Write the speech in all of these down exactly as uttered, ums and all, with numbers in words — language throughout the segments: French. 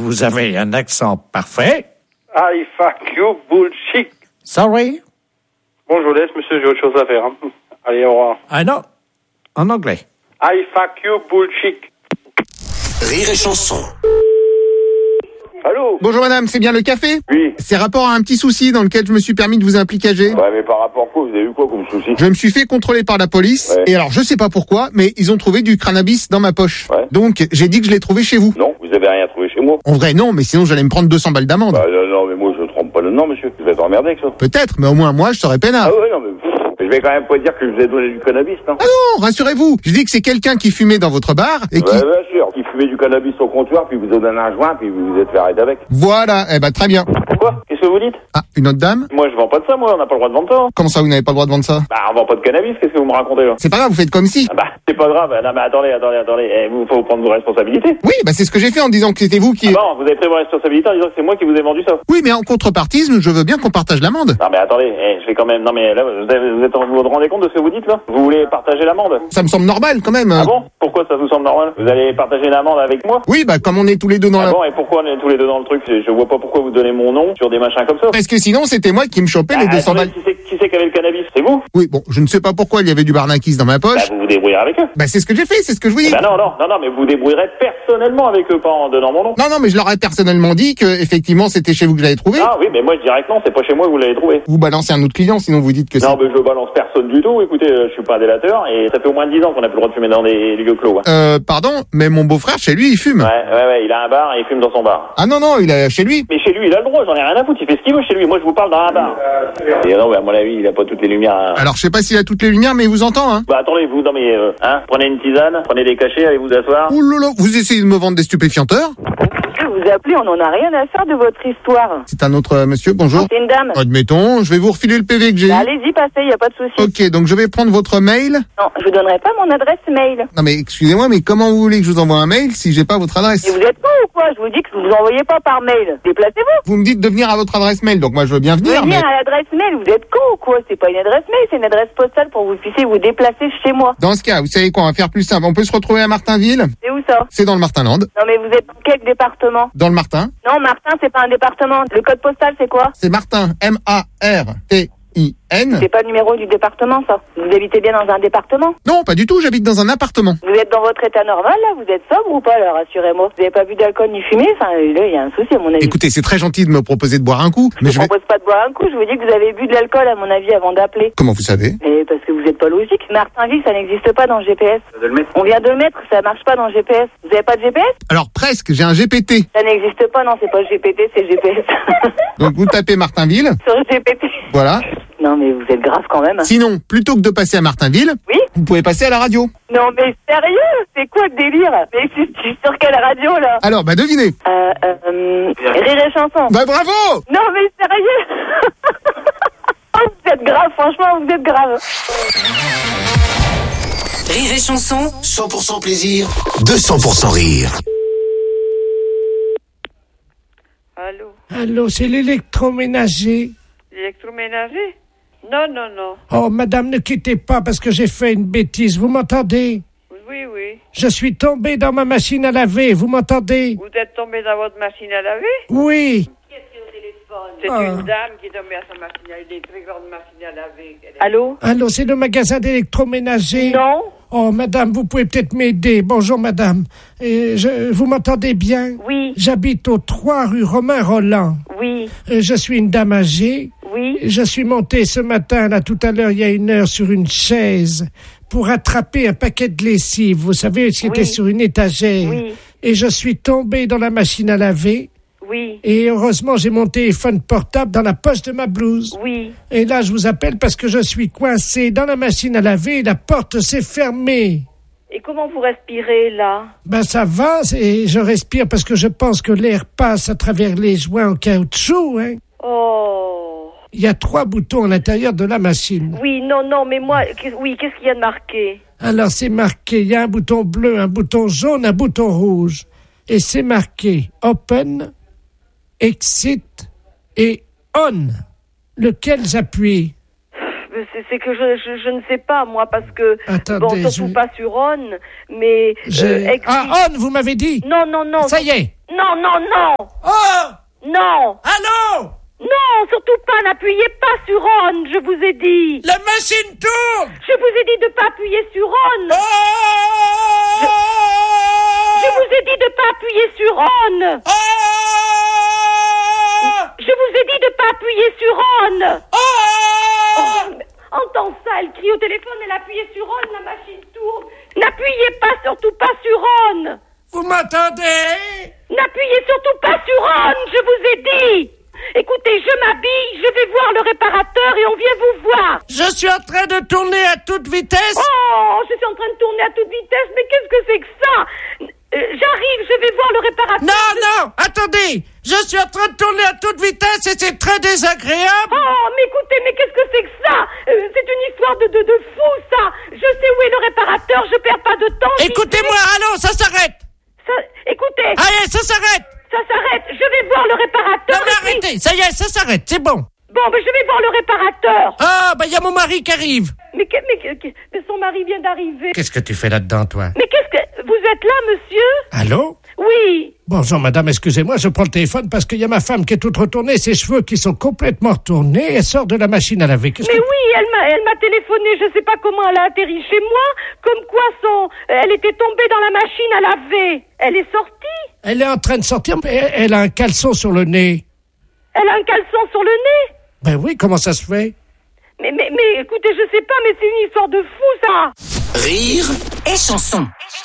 vous avez un accent parfait. I fuck you, bullshit. Sorry? Bon, je vous laisse, monsieur, j'ai autre chose à faire. Hein. Allez, au revoir. Ah non, en anglais. I fuck you, bullshit. Rire et chanson. Allô? Bonjour madame, c'est bien le café? Oui. C'est rapport à un petit souci dans lequel je me suis permis de vous impliquer. Ouais, mais par rapport à quoi? Vous avez eu quoi comme souci? Je me suis fait contrôler par la police, Ouais. et alors je sais pas pourquoi, mais ils ont trouvé du cannabis dans ma poche. Ouais. Donc j'ai dit que je l'ai trouvé chez vous. Non, vous avez rien trouvé chez moi. En vrai non, mais sinon j'allais me prendre deux cents balles d'amende. Bah non, non, mais moi je trompe pas le nom, monsieur. Vous êtes emmerdé avec ça. Peut-être, mais au moins moi je serais peinard. Ah ouais, non, mais pff, je vais quand même pas dire que je vous ai donné du cannabis, non? Ah non, rassurez-vous, je dis que c'est quelqu'un qui fumait dans votre bar et qui... Ouais, bien sûr. Qui fumait du cannabis au comptoir, puis vous a donné un joint, puis vous vous êtes fait arrêter avec. Voilà, eh ben très bien. Pourquoi? Qu'est-ce que vous dites? Ah, une autre dame? Moi, je vends pas de ça, moi, on n'a pas le droit de vendre ça. Hein. Comment ça vous n'avez pas le droit de vendre ça? Bah, on vend pas de cannabis, qu'est-ce que vous me racontez, là? C'est pas grave, vous faites comme si. Ah bah, c'est pas grave. Non, mais attendez, attendez, attendez. Eh, vous, faut prendre vos responsabilités. Oui, bah c'est ce que j'ai fait en disant que c'était vous qui... Ah bon, vous avez pris vos responsabilités en disant que c'est moi qui vous ai vendu ça. Oui, mais en contrepartie, je veux bien qu'on partage l'amende. Non, mais attendez, eh, je vais quand même... Non, mais là, vous, avez- vous êtes, vous vous rendez compte de ce que vous dites, là? Vous voulez partager l'amende? Ça me semble normal quand même. Ah bon? Pourquoi ça vous semble normal? Vous allez partager l'amende avec moi? Oui, bah comme on est tous les deux dans Ah la... bon, et pourquoi on est tous les deux dans le truc? Je je vois pas pourquoi vous donnez mon nom sur des machins comme ça. Parce que sinon, c'était moi qui me chopais les Ah, deux cents attendez, balles. Qui c'est qui, c'est qui avait le cannabis? C'est vous? Oui, bon, je ne sais pas pourquoi il y avait du barnaquis dans ma Bah, poche. vous vous débrouillez avec eux. Bah c'est ce que j'ai fait, c'est ce que je vous dis. Bah non, non, non, non, mais vous vous débrouillerez personnellement avec eux, pas en donnant mon nom. Non, non, mais je leur ai personnellement dit que effectivement c'était chez vous que je l'avais trouvé. Ah oui, mais moi je dirais que non, c'est pas chez moi que vous l'avez trouvé. Vous balancez un autre client, sinon vous dites que c'est... Non, mais je balance personne du tout. Écoutez, euh, je suis pas un délateur et ça fait au moins dix ans qu'on a plus le droit de fumer dans des lieux clos. Hein. Euh, pardon, mais mon beau-frère, chez lui, il fume. Ouais, ouais, ouais, il a un bar et il fume dans son bar. Ah non, non, il a chez lui. Mais chez lui, il a le droit, j'en ai rien à foutre, il fait ce qu'il veut chez lui. Moi, je vous parle dans un bar. Et non, mais à mon avis, il a pas toutes les lumières. Hein. Alors je sais pas s'il a toutes les lumières, mais il vous entend, hein. Bah attendez, vous, non mais, euh, hein, prenez une tisane, prenez des cachets, allez vous asseoir. Oh là là, vous essayez de me vendre des stupéfianteurs? Je vous appelez, on en a rien à faire de votre histoire. C'est un autre euh, monsieur, bonjour. C'est une dame. Admettons, je vais vous refiler le P V que j'ai. Bah, allez-y, passez, y a pas de souci. Ok, donc je vais prendre votre mail. Non, je vous donnerai pas mon adresse mail. Non mais excusez-moi, mais comment vous voulez que je vous envoie un mail si j'ai pas votre Et adresse? vous êtes con ou quoi? Je vous dis que vous vous envoyez pas par mail. Déplacez-vous. Vous me dites de venir à votre adresse mail, donc moi je veux bien venir, Venir mais... à l'adresse mail, vous êtes con ou quoi? C'est pas une adresse mail, c'est une adresse postale pour que vous puissiez vous déplacer chez moi. Dans ce cas, vous savez quoi, on va faire plus simple. On peut se retrouver à Martinville. C'est où ça? C'est dans le Martinland. Non mais vous êtes dans quel département? Dans le Martin. Non, Martin, c'est pas un département. Le code postal, c'est quoi? C'est Martin. M A R T I N. C'est pas le numéro du département, ça. Vous habitez bien dans un département? Non, pas du tout, j'habite dans un appartement. Vous êtes dans votre état normal, là? Vous êtes sobre ou pas, là? Rassurez-moi. Vous avez pas bu d'alcool ni fumé? Enfin, là, il y a un souci, à mon avis. Écoutez, c'est très gentil de me proposer de boire un coup, mais je je vous vais... propose pas de boire un coup, je vous dis que vous avez bu de l'alcool, à mon avis, avant d'appeler. Comment vous savez? Mais parce que vous êtes pas logique. Martinville, ça n'existe pas dans le G P S. De le mettre. On vient de le mettre, ça marche pas dans le G P S. Vous avez pas de G P S? Alors presque, j'ai un G P T. Ça n'existe pas, non, c'est pas G P T, c'est G P S. Donc vous tapez Martinville, Sur G P T. voilà. Non, mais vous êtes grave quand même. Sinon, plutôt que de passer à Martinville, Oui? vous pouvez passer à la radio. Non, mais sérieux? C'est quoi le délire? Mais je suis je suis sur quelle radio, là? Alors, bah devinez. Euh, euh, euh, Rire et chanson. Bah bravo! Non, mais sérieux? Oh, vous êtes grave, franchement, vous êtes grave. Rire et chanson, cent pour cent plaisir, deux cents pour cent rire. Allô? Allô, c'est l'électroménager. L'électroménager? Non, non, non. Oh, madame, ne quittez pas parce que j'ai fait une bêtise. Vous m'entendez? Oui, oui. Je suis tombé dans ma machine à laver. Vous m'entendez? Vous êtes tombé dans votre machine à laver? Oui. C'est Ah. une dame qui est tombée à sa machine à laver, des très grandes machines à laver. Elle est- Allô? Allô, c'est le magasin d'électroménager? Non? Oh, madame, vous pouvez peut-être m'aider. Bonjour, madame. Euh, je, vous m'entendez bien? Oui. J'habite au trois rue Romain Roland. Oui. Euh, je suis une dame âgée. Oui. Je suis montée ce matin, là, tout à l'heure, il y a une heure, sur une chaise pour attraper un paquet de lessive. Vous savez, ce qui était Oui. sur une étagère. Oui. Et je suis tombée dans la machine à laver. Oui. Et heureusement, j'ai mon téléphone portable dans la poche de ma blouse. Oui. Et là, je vous appelle parce que je suis coincé dans la machine à laver et la porte s'est fermée. Et comment vous respirez, là? Ben, ça va, et je respire parce que je pense que l'air passe à travers les joints en caoutchouc, hein. Oh. Il y a trois boutons à l'intérieur de la machine. Oui, non, non, mais moi, qu'est- oui, qu'est-ce qu'il y a de marqué? Alors, c'est marqué, il y a un bouton bleu, un bouton jaune, un bouton rouge. Et c'est marqué Open, Exit et On. Lequel j'appuie? que c'est, c'est que je, je, je ne sais pas, moi, parce que... Attendez, bon, surtout je- pas sur On, mais... Je- euh, ex- Ah, on, vous m'avez dit. Non, non, non. Ça y est. Non, non, non. Oh, Non. allô, Non, surtout pas, n'appuyez pas sur On, je vous ai dit. la machine tourne. Je vous ai dit de pas appuyer sur On. Oh, Je vous ai dit de pas appuyer sur On. oh, Je vous ai dit de pas appuyer sur On. oh. Entends ça, elle crie au téléphone, elle appuie sur On, la machine tourne. N'appuyez pas, surtout pas sur On. Vous m'entendez? N'appuyez surtout pas sur On, je vous ai dit. Écoutez, je m'habille, je vais voir le réparateur et on vient vous voir. Je suis en train de tourner à toute vitesse. Oh, je suis en train de tourner à toute vitesse, mais qu'est-ce que c'est que ça? Euh, J'arrive, je vais voir le réparateur. Non, non, attendez. Je suis en train de tourner à toute vitesse et c'est très désagréable. Oh, mais écoutez, mais qu'est-ce que c'est que ça? Euh, C'est une histoire de, de, de fou, ça. Je sais où est le réparateur, je perds pas de temps. j'y Écoutez-moi, allô, ça s'arrête. vais. Ça- écoutez, Allez, ça s'arrête. ça s'arrête, je vais voir le réparateur. Non, mais et puis- arrêtez, ça y est, ça s'arrête, c'est bon. Bon, mais je vais voir le réparateur. Ah, bah, il y a mon mari qui arrive. Mais, que- mais, que- que- mais son mari vient d'arriver. Qu'est-ce que tu fais là-dedans, toi? Mais qu'est-ce que... Vous êtes là, monsieur? Allô? Oui. Bonjour, madame, excusez-moi, je prends le téléphone parce qu'il y a ma femme qui est toute retournée, ses cheveux qui sont complètement retournés, elle sort de la machine à laver. Qu'est-ce Mais que... oui, elle m'a, elle m'a téléphoné, je sais pas comment elle a atterri chez moi, comme quoi son, elle était tombée dans la machine à laver. Elle est sortie. Elle est en train de sortir, mais elle- elle a un caleçon sur le nez. Elle a un caleçon sur le nez. Ben oui, comment ça se fait? Mais, mais, mais, écoutez, je sais pas, mais c'est une histoire de fou, ça. Rire et chanson.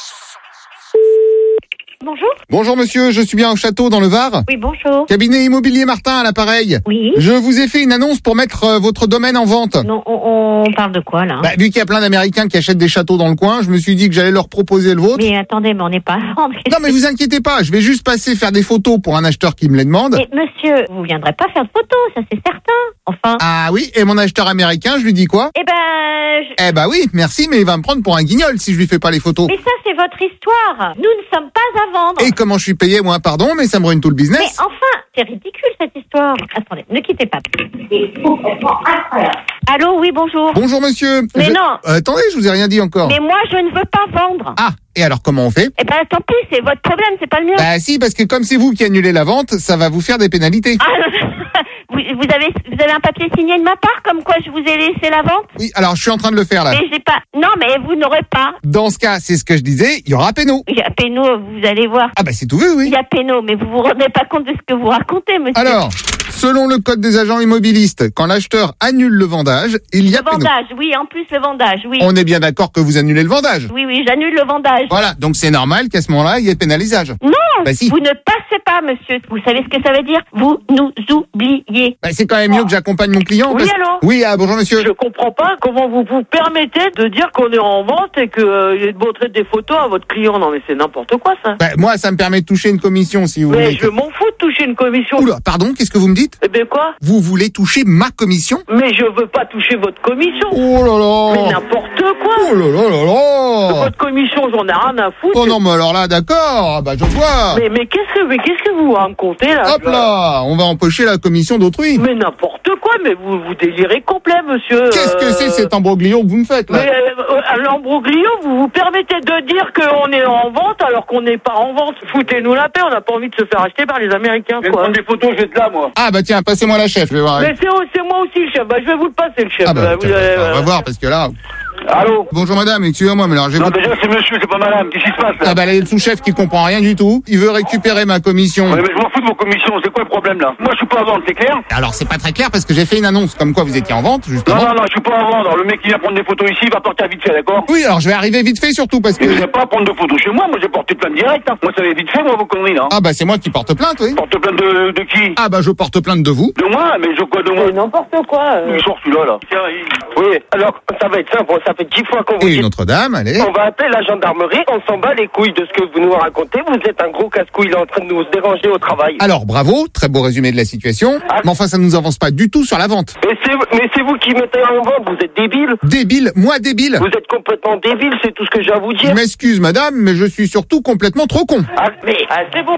Bonjour. Bonjour monsieur, je suis bien au château dans le Var. Oui, bonjour. Cabinet immobilier Martin à l'appareil. Oui. Je vous ai fait une annonce pour mettre euh, votre domaine en vente. Non, on, on parle de quoi, là? Bah, vu qu'il y a plein d'Américains qui achètent des châteaux dans le coin, je me suis dit que j'allais leur proposer le vôtre. Mais attendez, mais on n'est pas à vendre. Non mais vous inquiétez pas, je vais juste passer faire des photos pour un acheteur qui me les demande. Mais monsieur, vous viendrez pas faire de photos, ça c'est certain. Enfin. Ah oui, et mon acheteur américain, je lui dis quoi? Eh ben, je- Eh bah oui, merci, mais il va me prendre pour un guignol si je lui fais pas les photos. mais ça c'est votre histoire. Nous ne sommes pas à vendre. Et comment je suis payé, moi, pardon, mais ça me ruine tout le Mais business. enfin, c'est ridicule cette histoire. Attendez, ne quittez pas. C'est complètement incroyable. Allô, oui, bonjour. Bonjour monsieur. Mais Je- non. Euh, attendez, je vous ai rien dit encore. Mais moi, je ne veux pas vendre. Ah, et alors comment on fait? Eh ben, tant pis, c'est votre problème, c'est pas le mien. Bah si, parce que comme c'est vous qui annulez la vente, ça va vous faire des pénalités. Ah, vous, vous avez, vous avez un papier signé de ma part, comme quoi je vous ai laissé la vente. Oui, alors je suis en train de le faire là. Mais j'ai pas. Non, mais vous n'aurez pas. Dans ce cas, c'est ce que je disais, il y aura péno. Il y a péno, vous allez voir. Ah bah c'est tout vu, Il oui. y a péno, mais vous vous rendez pas compte de ce que vous racontez, monsieur. Alors, selon le code des agents immobilistes, quand l'acheteur annule le vendage, il y a Le péno. vendage, oui, en plus le vendage, oui. On est bien d'accord que vous annulez le vendage. Oui, oui, j'annule le vendage. Voilà, donc c'est normal qu'à ce moment-là, il y ait pénalisage. Non, Bah si. vous ne passez pas, monsieur. Vous savez ce que ça veut dire? Vous nous oubliez. Bah, c'est quand même mieux que j'accompagne mon client. Oui, parce- allô Oui, ah, bonjour monsieur. Je comprends pas comment vous vous permettez de dire qu'on est en vente et que euh, de montrer des photos à votre client. Non mais c'est n'importe quoi ça. Bah, moi, ça me permet de toucher une commission, si vous Mais voulez. je m'en fous de toucher une commission. Oula, pardon, qu'est-ce que vous me dites? Eh ben quoi? Vous voulez toucher ma commission? Mais je veux pas toucher votre commission. Oh là Mais là. n'importe quoi. Oh là là là là. Votre commission, j'en ai rien à foutre. Oh non, mais alors là, d'accord, bah je vois. Mais, mais qu'est-ce que mais qu'est-ce que vous racontez là? Hop là, on va empocher la commission d'autrui. Mais n'importe quoi, mais vous vous délirez complet, monsieur. Qu'est-ce que Euh, c'est cet embroglio que vous me faites là? Mais euh, à l'embroglio, vous vous permettez de dire qu'on est en vente alors qu'on n'est pas en vente. Foutez-nous la paix, on n'a pas envie de se faire acheter par les Américains, Je vais quoi. prendre des photos, je vais être là, moi. Ah bah tiens, passez-moi la chef, je vais voir. Mais c'est c'est moi aussi le chef. Bah, je vais vous le passer, le chef. Ah bah, Bah, tiens, vous allez, on va euh, voir parce que là... Allô? Bonjour madame, excusez-moi, mais alors j'ai Non, votre... déjà, c'est monsieur, c'est pas madame. Qu'est-ce qui se passe, là? Ah bah là, il y a le sous-chef qui comprend rien du tout. Il veut récupérer ma commission. Ouais, mais je m'en fous de vos commissions. C'est quoi le problème, là? Moi, je suis pas en vente, c'est clair? Alors c'est pas très clair parce que j'ai fait une annonce comme quoi vous étiez en vente, Non, justement. non, non, je suis pas en vente. Alors, le mec qui vient prendre des photos ici, il va partir vite fait, d'accord? Oui, alors je vais arriver vite fait surtout parce Et que... vous n'avez pas à prendre de photos chez moi. Moi, j'ai porté plainte direct, hein. Moi, ça va vite fait, moi, vos conneries, là. Ah bah c'est moi qui porte plainte, oui. Porte plainte de, de qui? Ah bah je porte plainte de vous. De moi? Mais je quoi de moi? Mais n'importe quoi. euh. Il sort celui-là, là. Tiens, il... Oui, alors ça va être simple, ça fait dix fois qu'on vous Et dit. une autre dame, allez. On va appeler la gendarmerie, on s'en bat les couilles de ce que vous nous racontez, vous êtes un gros casse-couille, il est en train de nous déranger au travail. Alors bravo, très beau résumé de la situation. Ah. Mais enfin ça ne nous avance pas du tout sur la vente. Mais c'est, mais c'est vous qui mettez en vente, vous êtes débile. Débile, moi débile. Vous êtes complètement débile, c'est tout ce que j'ai à vous Je dire. m'excuse madame, mais je suis surtout complètement trop con. Ah, mais ah, c'est bon.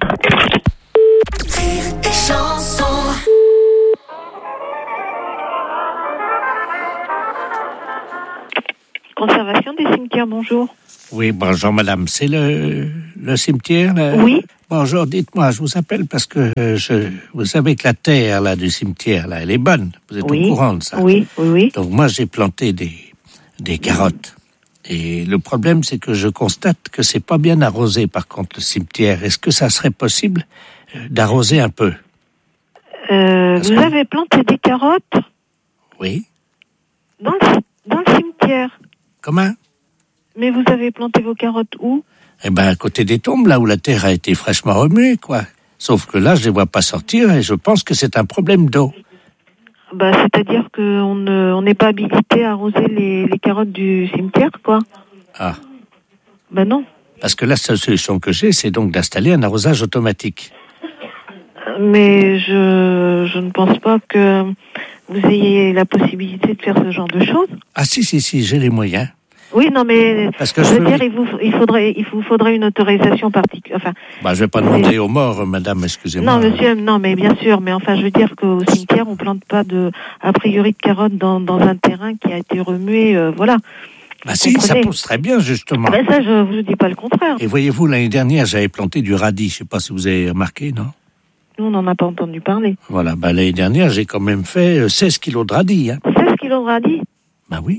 Rire et chanson. gestion des cimetières, bonjour. Oui, bonjour madame, c'est le, le cimetière là? Oui. Bonjour, dites-moi, je vous appelle parce que euh, je, vous savez que la terre là du cimetière là, elle est bonne. Vous êtes Oui. au courant de ça? Oui, oui, oui. Donc moi j'ai planté des, des carottes. Et le problème c'est que je constate que c'est pas bien arrosé par contre le cimetière. Est-ce que ça serait possible euh, d'arroser un peu? Euh, Parce vous que- avez planté des carottes Oui. dans le, dans le cimetière. Comment? Mais vous avez planté vos carottes où? Eh ben, à côté des tombes, là où la terre a été fraîchement remuée, quoi. Sauf que là, je les vois pas sortir et je pense que c'est un problème d'eau. Bah, c'est-à-dire qu'on ne, on n'est pas habilité à arroser les, les carottes du cimetière, quoi. Ah. Bah non. Parce que la seule solution que j'ai, c'est donc d'installer un arrosage automatique. Mais je, je ne pense pas que vous ayez la possibilité de faire ce genre de choses. Ah si, si, si, j'ai les moyens. Oui, non, mais Parce que je je veux veux dire, bien- il vous, il faudrait, il vous faudrait une autorisation particulière. Enfin, Bah, je vais pas demander aux morts, euh, madame, excusez-moi. non, monsieur, non, mais bien sûr, mais enfin, je veux dire qu'au cimetière, on plante pas de, a priori, de carottes dans, dans un terrain qui a été remué, euh, voilà. Bah Vous si, ça comprenez. pousse très bien, justement. Ben ça, je vous dis pas le contraire. Et voyez-vous, l'année dernière, j'avais planté du radis. Je sais pas si vous avez remarqué, non? Nous, on n'en a pas entendu parler. Voilà, bah, l'année dernière, j'ai quand même fait euh, seize kilos de radis, hein. seize kilos de radis? Bah oui.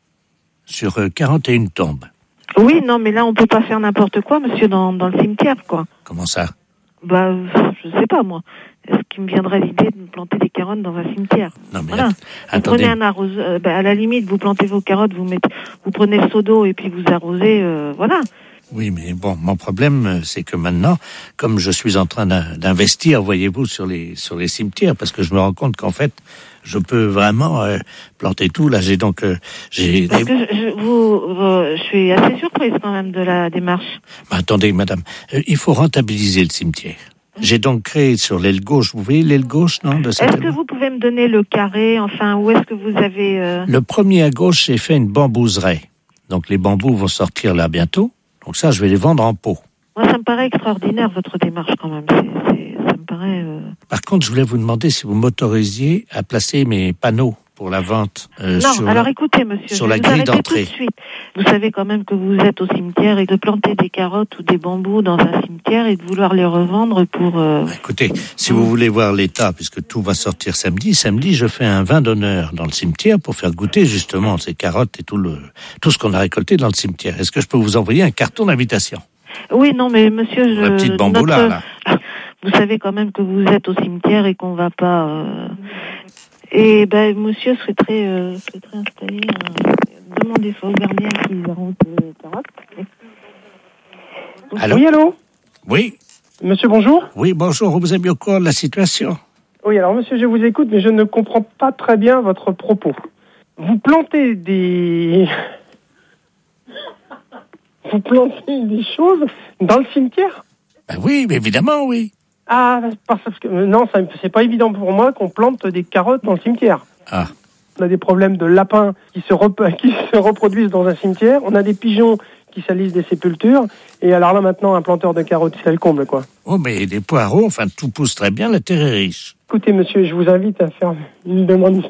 Sur euh, quarante et une tombes. Oui, non, mais là, on peut pas faire n'importe quoi, monsieur, dans, dans le cimetière, quoi. Comment ça? Bah, je sais pas, moi. Est-ce qu'il me viendrait l'idée de planter des carottes dans un cimetière? Non, mais Voilà. att- Vous attendez. prenez un arroseur, euh, bah, à la limite, vous plantez vos carottes, vous mettez, vous prenez le seau d'eau et puis vous arrosez, euh, voilà. Oui, mais bon, mon problème, euh, c'est que maintenant, comme je suis en train d'in- d'investir, voyez-vous, sur les sur les cimetières, parce que je me rends compte qu'en fait, je peux vraiment euh, planter tout. Là, j'ai donc, euh, j'ai. Parce que je, je- vous, vous- je suis assez surprise quand même de la démarche. Mais attendez, madame, euh, il faut rentabiliser le cimetière. J'ai donc créé sur l'aile gauche, vous voyez l'aile gauche, non, de cette Est-ce que vous pouvez me donner le carré, enfin, où est-ce que vous avez... euh, Le premier à gauche, j'ai fait une bambouserie. Donc les bambous vont sortir là bientôt. Donc ça, je vais les vendre en pot. Moi, ça me paraît extraordinaire, votre démarche, quand même. C'est, c'est- ça me paraît... euh, Par contre, je voulais vous demander si vous m'autorisiez à placer mes panneaux pour la vente euh, non, sur alors la- écoutez, monsieur, sur je la vais vous grille arrêter d'entrée. tout de suite. Vous savez quand même que vous êtes au cimetière et de planter des carottes ou des bambous dans un cimetière et de vouloir les revendre pour... euh, Écoutez, si vous voulez voir l'état, puisque tout va sortir samedi, samedi, je fais un vin d'honneur dans le cimetière pour faire goûter justement ces carottes et tout le tout ce qu'on a récolté dans le cimetière. Est-ce que je peux vous envoyer un carton d'invitation? Oui, non, mais monsieur, je... La petite bambou là, notre- là. Vous savez quand même que vous êtes au cimetière et qu'on va pas... euh, Et ben, monsieur souhaiterait, euh, souhaiterait installer... un- Demandez soit au gardien qui arrose les carottes. Allô? Oui, allô? Oui, Monsieur, bonjour. oui, bonjour, vous avez bien au courant de la situation? Oui, alors monsieur, je vous écoute, mais je ne comprends pas très bien votre propos. Vous plantez des... Vous plantez des choses dans le cimetière? Ben oui, mais évidemment, oui. Ah, parce que euh, non, ça, c'est pas évident pour moi qu'on plante des carottes dans le cimetière. Ah. On a des problèmes de lapins qui se, rep- qui se reproduisent dans un cimetière. On a des pigeons qui salissent des sépultures. Et alors là, maintenant, un planteur de carottes, c'est le comble, quoi. Oh, mais des poireaux, enfin, tout pousse très bien, la terre est riche. Écoutez, monsieur, je vous invite à faire une demande.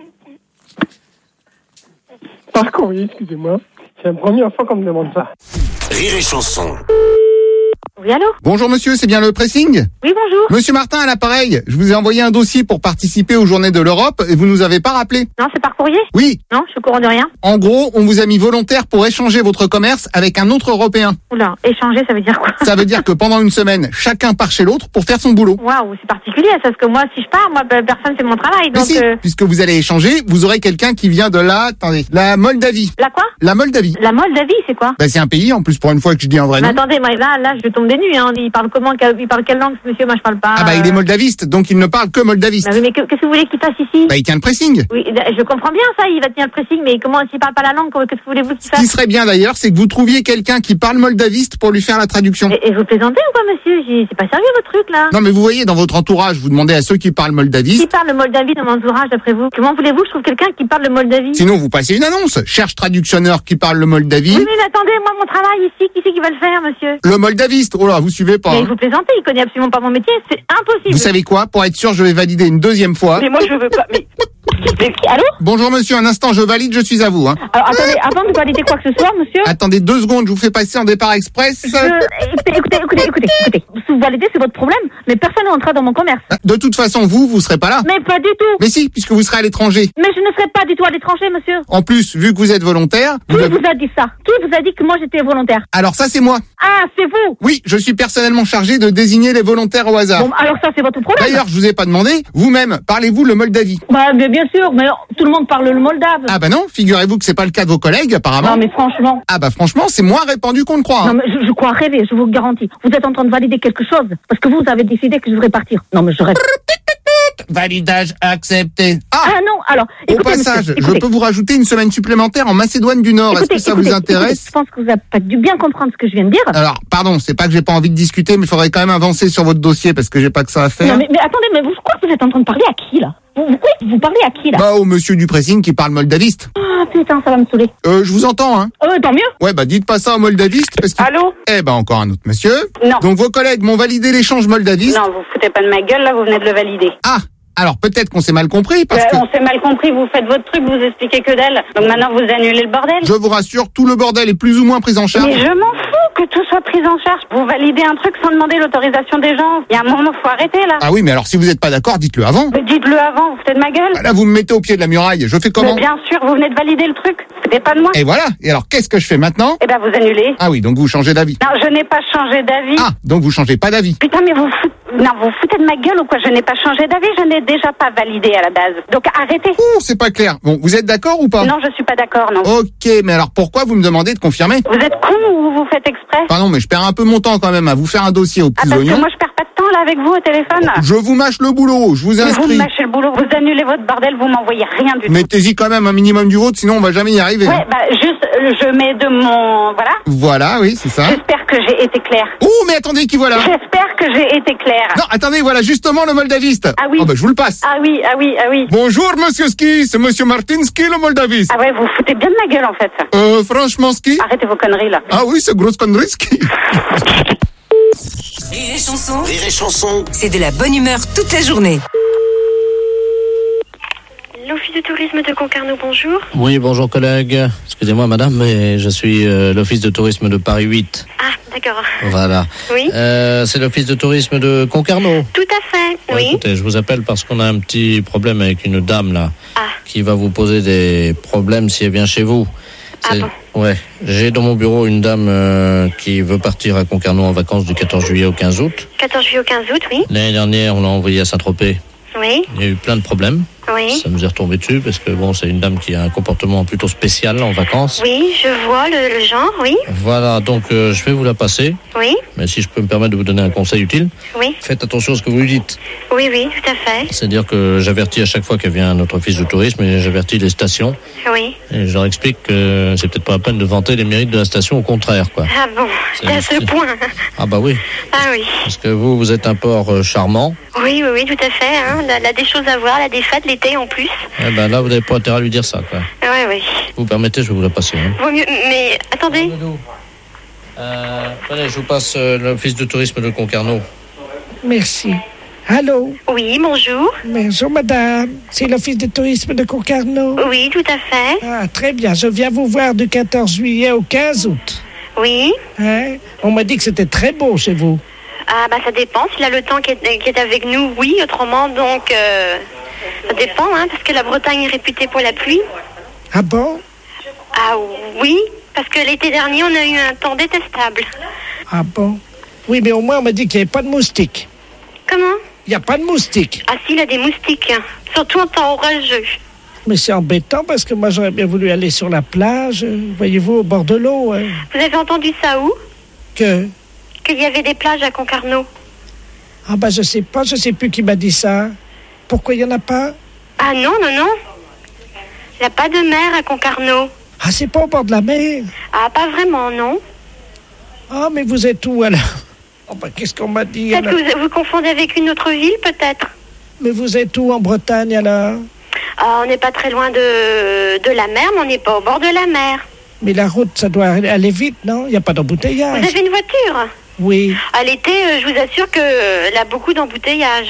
Par courrier, excusez-moi. C'est la première fois qu'on me demande ça. Rire et chanson. Oui, allô? Bonjour monsieur, c'est bien le pressing? Oui, bonjour. Monsieur Martin à l'appareil, je vous ai envoyé un dossier pour participer aux Journées de l'Europe et vous nous avez pas rappelé. Non, c'est par courrier? Oui, Non, je suis au courant de rien. en gros, on vous a mis volontaire pour échanger votre commerce avec un autre Européen. Oula, échanger, ça veut dire quoi? Ça veut dire que pendant une semaine, chacun part chez l'autre pour faire son boulot. Waouh, c'est particulier, ça, parce que moi, si je pars, moi, pe- personne fait mon travail, Mais donc... si, euh, puisque vous allez échanger, vous aurez quelqu'un qui vient de la, attendez, la Moldavie. La quoi? La Moldavie. La Moldavie, c'est quoi? Ben, c'est un pays, en plus, pour une fois que je dis un vrai Mais nom. attendez, moi, là, là, je tombe des nues, hein. Il parle comment? quel- Il parle quelle langue, ce monsieur? Moi, je parle pas... Ah bah, il est euh, moldaviste, donc il ne parle que moldaviste. bah oui, mais que- qu'est-ce que vous voulez qu'il fasse ici? Bah, il tient le pressing. Oui, je comprends bien ça, il va tenir le pressing, mais comment, s'il parle pas la langue, qu'est-ce que voulez-vous qu'il Ce qui fasse? serait bien d'ailleurs, c'est que vous trouviez quelqu'un qui parle moldaviste pour lui faire la traduction. Et, et vous plaisantez ou quoi, monsieur? J'ai- C'est pas sérieux, votre truc, là? Non mais vous voyez, dans votre entourage, vous demandez à ceux qui parlent Qui moldaviste. parle le Moldavie dans mon entourage, d'après vous? Comment voulez-vous que je trouve quelqu'un qui parle le Moldavie? Sinon, vous passez une annonce. Cherche traductionneur qui parle le moldavie. Oui, mais attendez, moi, mon travail ici, qui c'est qui va le faire, monsieur? Le moldaviste. Oh là, vous suivez pas. Mais hein. vous plaisantez, il connaît absolument pas mon métier, c'est impossible. Vous savez quoi? Pour être sûr, je vais valider une deuxième fois. Mais moi, je veux pas, mais... Allô? Bonjour monsieur, un instant, je valide, je suis à vous. Hein. Alors attendez, avant de valider quoi que ce soit, monsieur. Attendez deux secondes, je vous fais passer en départ express. Je... Écoutez, écoutez, écoutez, écoutez, écoutez. Si vous validez, c'est votre problème, mais personne n'entrera dans mon commerce. De toute façon, vous, vous serez pas là. Mais pas du tout. Mais si, puisque vous serez à l'étranger. Mais je ne serai pas du tout à l'étranger, monsieur. En plus, vu que vous êtes volontaire... Qui vous, vous a dit ça? Qui vous a dit que moi j'étais volontaire? Alors ça, c'est moi. Ah, c'est vous? Oui, je suis personnellement chargé de désigner les volontaires au hasard. Bon, alors ça, c'est votre problème. D'ailleurs, je vous ai pas demandé, vous-même, parlez-vous le Moldavie? Bah, bien, bien sûr, mais tout le monde parle le moldave. Ah bah non, figurez-vous que c'est pas le cas de vos collègues, apparemment. Non, mais franchement. Ah bah franchement, c'est moins répandu qu'on ne croit. Hein. Non, mais je, je crois rêver, je vous garantis. Vous êtes en train de valider quelque chose, parce que vous avez décidé que je devrais partir. Non, mais je rêve. Validage accepté. Ah, ah non, alors, au écoutez, passage, monsieur, je peux vous rajouter une semaine supplémentaire en Macédoine du Nord. Écoutez, Est-ce que ça écoutez, vous intéresse? écoutez, je pense que vous avez pas dû bien comprendre ce que je viens de dire. Alors, pardon, c'est pas que j'ai pas envie de discuter, mais il faudrait quand même avancer sur votre dossier parce que j'ai pas que ça à faire. Non, mais, mais attendez, mais vous, quoi, vous êtes en train de parler à qui, là? Vous, vous, vous parlez à qui, là? Bah, au monsieur du pressing qui parle moldaviste. Ah, putain, ça va me saouler. Euh, je vous entends, hein. Euh, tant mieux. Ouais, bah, dites pas ça au moldaviste parce que... Allô? Eh ben, encore un autre monsieur. Non. Donc, vos collègues m'ont validé l'échange moldaviste. Non, vous foutez pas de ma gueule, là, vous venez de le valider. Ah! Alors, peut-être qu'on s'est mal compris parce euh, que... On s'est mal compris, vous faites votre truc, vous expliquez que dalle. Donc maintenant, vous annulez le bordel. Je vous rassure, tout le bordel est plus ou moins pris en charge. Mais je m'en fous que tout soit pris en charge. Vous validez un truc sans demander l'autorisation des gens. Il y a un moment, faut arrêter, là. Ah oui, mais alors, si vous n'êtes pas d'accord, dites-le avant. Mais dites-le avant, vous foutez de ma gueule. Ah là, vous me mettez au pied de la muraille. Je fais comment? Mais bien sûr, vous venez de valider le truc. Vous foutez pas de moi. Et voilà. Et alors, qu'est-ce que je fais maintenant? Eh ben, vous annulez. Ah oui, donc vous changez d'avis. Non, je n'ai pas changé d'avis. Ah, donc vous changez pas d'avis. Putain, mais vous foutez... Non, vous foutez de ma gueule ou quoi? Je n'ai pas changé d'avis, je n'ai déjà pas validé à la base. Donc arrêtez. Ouh, c'est pas clair. Bon, vous êtes d'accord ou pas? Non, je suis pas d'accord, non. Ok, mais alors pourquoi vous me demandez de confirmer? Vous êtes con ou vous faites exprès? Pardon, mais je perds un peu mon temps quand même à vous faire un dossier aux petits Ah, parce oignons. que moi je perds pas de temps là avec vous au téléphone. Je vous mâche le boulot, je vous Mais vous inscris. me mâchez le boulot, vous annulez votre bordel, vous m'envoyez rien du tout. Mettez-y quand même un minimum du vôtre, sinon on va jamais y arriver. Ouais, bah juste, euh, je mets de mon... Voilà. Voilà, oui, c'est ça. J'espère que j'ai été claire. Oh, mais attendez, qui voilà? J'espère que j'ai été claire. Non, attendez, voilà justement le moldaviste. Ah oui. Oh, bah je vous le passe. Ah oui, ah oui, ah oui. Bonjour, monsieur Ski, c'est monsieur Martinski, le moldaviste. Ah ouais, vous foutez bien de ma gueule en fait. Euh, franchement, Ski. Arrêtez vos conneries là. Ah oui, c'est grosse connerie, Ski. Rire et chanson. Rire et chanson. C'est de la bonne humeur toute la journée. L'Office de tourisme de Concarneau, bonjour. Oui, bonjour collègue. Excusez-moi madame, mais je suis euh, l'Office de tourisme de Paris huit. Ah, d'accord. Voilà. Oui. Euh, c'est l'Office de tourisme de Concarneau. Tout à fait, Ouais, oui. Écoutez, je vous appelle parce qu'on a un petit problème avec une dame là, Ah. qui va vous poser des problèmes si elle vient chez vous. Ah bon? Ouais, j'ai dans mon bureau une dame euh, qui veut partir à Concarneau en vacances du quatorze juillet au quinze août. quatorze juillet au quinze août, oui. L'année dernière, on l'a envoyée à Saint-Tropez. Oui. Il y a eu plein de problèmes. Oui. Ça nous est retombé dessus parce que bon, c'est une dame qui a un comportement plutôt spécial en vacances. Oui, je vois le, le genre, oui. Voilà, donc euh, je vais vous la passer. Oui. Mais si je peux me permettre de vous donner un conseil utile, Oui. faites attention à ce que vous lui dites. Oui, oui, tout à fait. C'est-à-dire que j'avertis à chaque fois qu'elle vient à notre office de tourisme et j'avertis les stations. Oui. Et je leur explique que c'est peut-être pas la peine de vanter les mérites de la station, au contraire, quoi. Ah bon, C'est c'est à ce juste- point. Ah bah oui, Ah oui. parce que vous, vous êtes un port euh, charmant. Oui, oui, oui, tout à fait. Hein. Elle a- elle a des choses à voir, elle a des fêtes l'été en plus. Eh ben là, vous n'avez pas intérêt à lui dire ça, quoi. Oui, oui. Vous permettez, je vais vous la passer. Hein. Vaut mieux, mais attendez. Euh, attendez, je vous passe euh, l'office de tourisme de Concarneau. Merci. Allô? Oui, bonjour. Bonjour, madame. C'est l'Office de tourisme de Concarneau? Oui, tout à fait. Ah, très bien. Je viens vous voir du quatorze juillet au quinze août. Oui. Hein? On m'a dit que c'était très beau chez vous. Ah bah ça dépend, s'il a le temps qui est, qui est avec nous, oui, autrement donc euh, ça dépend, hein, parce que la Bretagne est réputée pour la pluie. Ah bon? Ah oui, parce que l'été dernier on a eu un temps détestable. Ah bon? Oui, mais au moins on m'a dit qu'il n'y avait pas de moustiques. Comment? Il n'y a pas de moustiques. Ah si, il y a des moustiques, hein, surtout en temps orageux. Mais c'est embêtant parce que moi j'aurais bien voulu aller sur la plage, euh, voyez-vous, au bord de l'eau. hein. Vous avez entendu ça où? Que? Qu'il y avait des plages à Concarneau. Ah bah je sais pas, je sais plus qui m'a dit ça. Pourquoi il n'y en a pas? Ah non, non, non. Il n'y a pas de mer à Concarneau. Ah, c'est pas au bord de la mer? Ah, pas vraiment, non. Ah, mais vous êtes où alors? Oh bah qu'est-ce qu'on m'a dit Peut-être alors? que vous, vous confondez avec une autre ville, peut-être. Mais vous êtes où en Bretagne alors? Ah, on n'est pas très loin de, de la mer, mais on n'est pas au bord de la mer. Mais la route, ça doit aller vite, non? Il n'y a pas d'embouteillage. Vous avez une voiture? Oui. À l'été, euh, je vous assure que euh, elle a beaucoup d'embouteillages, hein.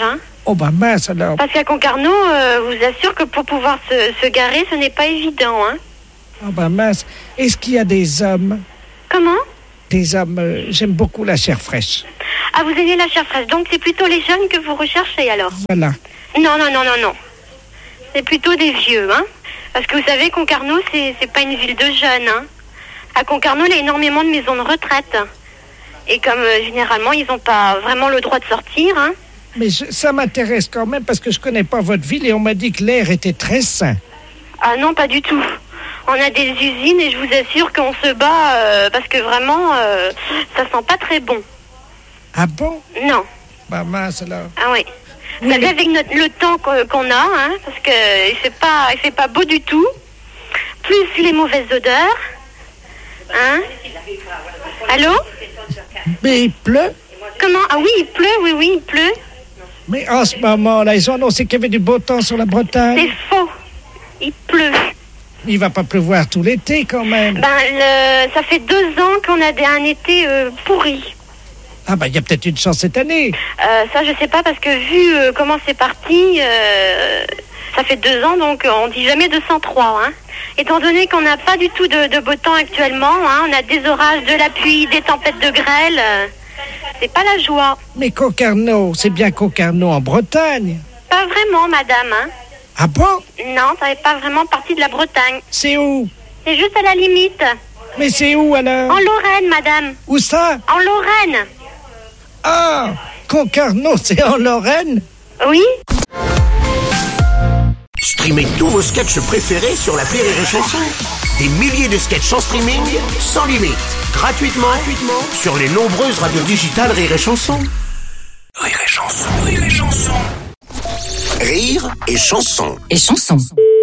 Oh bah mince alors. Parce qu'à Concarneau, euh, je vous assure que pour pouvoir se, se garer, ce n'est pas évident, hein. Oh bah mince. Est-ce qu'il y a des hommes? Comment? Des hommes, euh, j'aime beaucoup la chair fraîche. Ah, vous aimez la chair fraîche, donc c'est plutôt les jeunes que vous recherchez alors? Voilà. Non, non, non, non, non. C'est plutôt des vieux, hein. Parce que vous savez, Concarneau, c'est, c'est pas une ville de jeunes, hein. À Concarneau, il y a énormément de maisons de retraite. Et comme euh, généralement, ils n'ont pas vraiment le droit de sortir, hein. Mais je, ça m'intéresse quand même parce que je connais pas votre ville et on m'a dit que l'air était très sain. Ah non, pas du tout. On a des usines et je vous assure qu'on se bat euh, parce que vraiment, euh, ça sent pas très bon. Ah bon? Non. Bah mince alors. Ah oui. Vous savez, avec notre, le temps qu'on, qu'on a, hein, parce que il fait pas, il fait pas beau du tout. Plus les mauvaises odeurs. Hein? Allô? Mais il pleut? Comment? Ah oui, il pleut, oui, oui, il pleut. Mais en ce moment-là, ils ont annoncé qu'il y avait du beau temps sur la Bretagne. C'est faux. Il pleut. Il va pas pleuvoir tout l'été quand même. Ben, le, ça fait deux ans qu'on a des, un été euh, pourri. Ah bah il y a peut-être une chance cette année. Euh, ça, je sais pas, parce que vu euh, comment c'est parti, euh, ça fait deux ans, donc on dit jamais deux cent trois, hein. Étant donné qu'on n'a pas du tout de, de beau temps actuellement, hein, on a des orages, de la pluie, des tempêtes de grêle, euh, c'est pas la joie. Mais Concarneau, c'est bien Concarneau en Bretagne. Pas vraiment, madame, hein. Ah bon? Non, ça n'est pas vraiment partie de la Bretagne. C'est où? C'est juste à la limite. Mais c'est où alors? En Lorraine, madame. Où ça? En Lorraine. Ah, Concarneau, c'est en Lorraine? Oui. Streamez tous vos sketchs préférés sur l'appli Rire et Chanson. Des milliers de sketchs en streaming, sans limite, gratuitement, gratuitement sur les nombreuses radios digitales Rire et Chanson. Rire et Chanson, Rire et Chanson. Rire et Chanson. Et Chanson.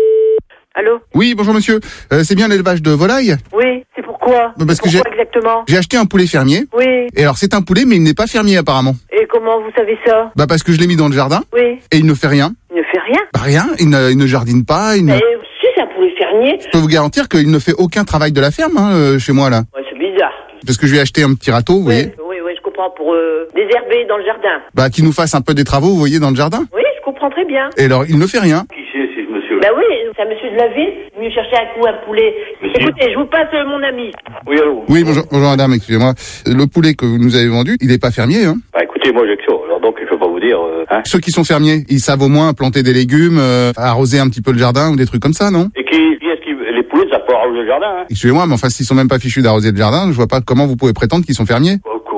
Allô? Oui, bonjour monsieur. Euh, c'est bien l'élevage de volailles? Oui, c'est pourquoi? Parce C'est que j'ai pourquoi exactement? j'ai acheté un poulet fermier. Oui. Et alors c'est un poulet mais il n'est pas fermier apparemment. Et comment vous savez ça? Bah parce que je l'ai mis dans le jardin. Oui. Et il ne fait rien. Il ne fait rien? Bah rien, il ne, il ne jardine pas. Il ne... Mais si c'est un poulet fermier. Je peux vous garantir qu'il ne fait aucun travail de la ferme hein, euh, chez moi là. Ouais, c'est bizarre. Parce que je lui ai acheté un petit râteau, vous voyez. Oui, oui, je comprends, pour euh, désherber dans le jardin. Bah qui nous fasse un peu des travaux, vous voyez, dans le jardin. Oui, je comprends très bien. Et alors il ne fait rien. Qui c'est, c'est ce monsieur? Bah oui, c'est un monsieur de la ville, venu chercher un coup un poulet. Monsieur. Écoutez, je vous passe euh, mon ami. Oui, allô? Oui, bonjour, bonjour madame, excusez-moi. Le poulet que vous nous avez vendu, il n'est pas fermier, hein. Bah écoutez, moi j'ai que ça, alors donc je peux pas vous dire, euh, hein. Ceux qui sont fermiers, ils savent au moins planter des légumes, euh, arroser un petit peu le jardin ou des trucs comme ça, non? Et qui, qui est-ce qui, les poulets ne savent pas arroser le jardin, hein? Excusez-moi, mais enfin, s'ils sont même pas fichus d'arroser le jardin, je vois pas comment vous pouvez prétendre qu'ils sont fermiers.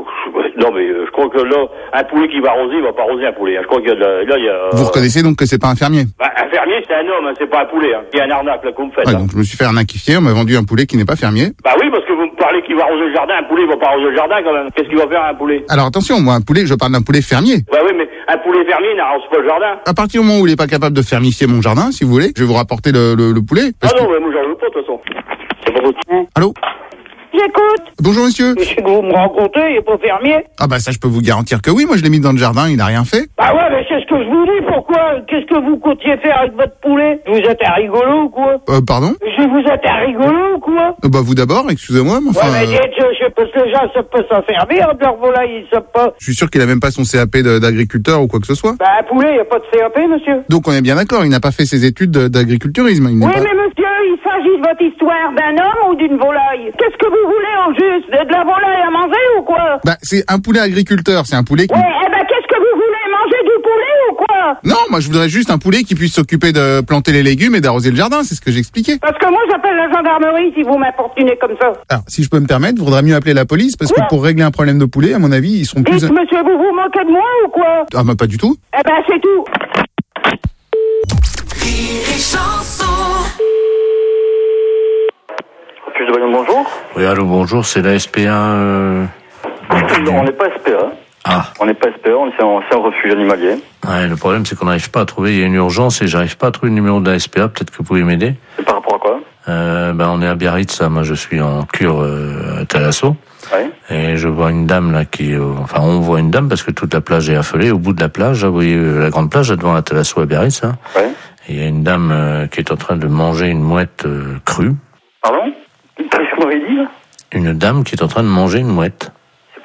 Non mais euh, je crois que là, un poulet qui va arroser, il va pas arroser un poulet, hein. Je crois qu'il y a de la, là il y a... Euh... Vous reconnaissez donc que c'est pas un fermier? Bah, un fermier c'est un homme, hein, c'est pas un poulet, hein. Il y a un arnaque là qu'on me fait. Ouais, hein. donc je me suis fait arnaquifier, on m'a vendu un poulet qui n'est pas fermier. Bah oui, parce que vous me parlez qu'il va arroser le jardin, un poulet il va pas arroser le jardin quand même. Qu'est-ce qu'il va faire un poulet? Alors attention, moi un poulet, je parle d'un poulet fermier. Bah oui, mais un poulet fermier n'arrose pas le jardin. À partir du moment où il est pas capable de fermifier mon jardin, si vous voulez, je vais vous rapporter le, le, le poulet. Ah non, que... mais moi j'en veux pas de toute façon. C'est pas possible. Allô? J'écoute. Bonjour monsieur. Monsieur que vous me rencontrez, il est pas fermier. Ah bah ça je peux vous garantir que oui, moi je l'ai mis dans le jardin, il n'a rien fait. Bah ouais, mais c'est ce que je vous dis, pourquoi? Qu'est-ce que vous comptiez faire avec votre poulet? Vous êtes un rigolo ou quoi? Euh, pardon? Je vous êtes un rigolo ou quoi? euh, Bah vous d'abord, excusez-moi, mais enfin... Ouais, mais dites, je, je, parce que les gens savent pas s'en servir, de leur volaille, ils savent pas. Je suis sûr qu'il a même pas son C A P de- d'agriculteur ou quoi que ce soit. Bah un poulet, y a pas de C A P, monsieur. Donc on est bien d'accord, il n'a pas fait ses études de- d'agriculturisme. Il n'est Oui, pas... mais monsieur, il s'agit de votre histoire d'un homme ou d'une volaille? Qu'est-ce que vous voulez en juste? De la volaille à manger ou quoi? Bah c'est un poulet agriculteur, c'est un poulet qui... Ouais, eh ben qu'est-ce que vous voulez? Manger du poulet ou quoi? Non, moi je voudrais juste un poulet qui puisse s'occuper de planter les légumes et d'arroser le jardin, c'est ce que j'expliquais. Parce que moi j'appelle la gendarmerie si vous m'importunez comme ça. Alors, si je peux me permettre, il faudrait mieux appeler la police, parce que pour régler un problème de poulet, à mon avis, ils seront plus... Dites, monsieur, vous vous moquez de moi ou quoi? Ah bah pas du tout. Eh ben c'est tout. Rire et Chanson. Plus de Bayonne, bonjour. Oui, allô, bonjour, c'est la S P A. Euh... On n'est pas S P A. Ah. On n'est pas S P A, on est en, c'est un refuge animalier. Ouais, le problème, c'est qu'on n'arrive pas à trouver. Il y a une urgence et j'arrive pas à trouver le numéro de la S P A. Peut-être que vous pouvez m'aider. C'est par rapport à quoi? euh, ben, on est à Biarritz, là. Moi, je suis en cure euh, à Thalasso. Ouais. Et je vois une dame, là, qui... Euh, enfin, on voit une dame parce que toute la plage est affolée. Au bout de la plage, là, vous voyez euh, la grande plage, là, devant la Thalasso à Biarritz, là. Ouais. Et il y a une dame euh, qui est en train de manger une mouette euh, crue. Pardon? Qu'est-ce que vous m'avez dit, là? Une dame qui est en train de manger une mouette. C'est pas vrai.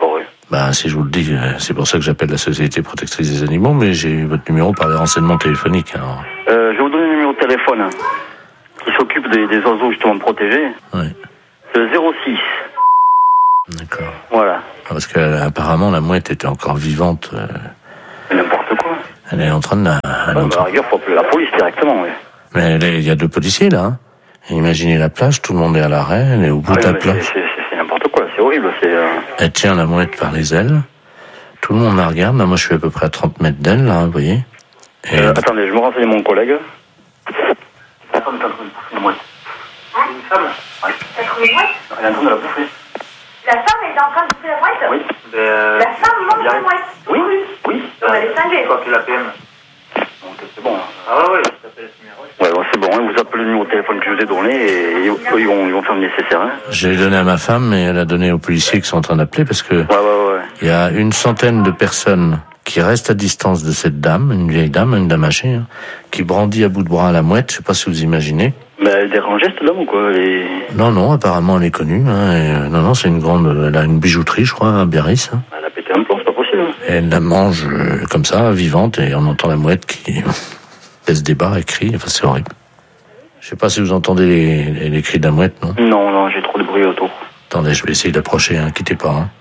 Bah, si je vous le dis, c'est pour ça que j'appelle la Société protectrice des animaux, mais j'ai eu votre numéro par les renseignements téléphoniques. Alors. Euh, je vais vous donner le numéro de téléphone hein, qui s'occupe des, des oiseaux justement protégés. Oui. C'est le zéro six. D'accord. Voilà. Parce qu'apparemment, la mouette était encore vivante. Euh... N'importe quoi. Elle est en train de la... Elle Ouais, est en bah, train... à la rigueur, faut appeler la police directement, oui. Mais il y a deux policiers, là. Hein. Imaginez la plage, tout le monde est à l'arrêt, elle est au bout Ah, de la mais plage. c'est, c'est, c'est, c'est n'importe quoi, c'est horrible. C'est, euh... Elle tient la mouette par les ailes. Tout le monde la regarde. Là, moi, je suis à peu près à trente mètres d'elle, là, vous voyez. Et... Euh, attendez, je me renseigne mon collègue. La femme est en train de bouffer une mouette. Une femme ouais. Elle est en train de la bouffer. La femme est en train de bouffer la mouette. Oui. Euh... La femme mange la mouette. Oui, oui. On va les cinglés. Il faut appeler la P M. Donc c'est bon. Ah ouais, ouais, je t'appelle ce numéro. Ouais, bon, c'est bon, hein, vous appelez le numéro de téléphone que je vous ai donné et ils, ils, vont, ils vont faire le nécessaire. Hein. J'ai donné à ma femme, mais elle a donné aux policiers qui sont en train d'appeler parce que... Ouais, ouais, ouais. Il y a une centaine de personnes qui restent à distance de cette dame, une vieille dame, une dame âgée, hein, qui brandit à bout de bras la mouette, je sais pas si vous imaginez. Mais elle dérange cette dame ou quoi et... Non, non, apparemment elle est connue. Hein, et, euh, non, non, c'est une grande... Elle a une bijouterie, je crois, à Biarritz. Hein. Elle a pété un plomb, c'est pas possible. Et elle la mange euh, comme ça, vivante, et on entend la mouette qui laisse des barres et crie. Enfin, c'est horrible. Je sais pas si vous entendez les, les, les cris de la mouette, non? Non, non, j'ai trop de bruit autour. Attendez, je vais essayer d'approcher, hein, quittez pas. Hein.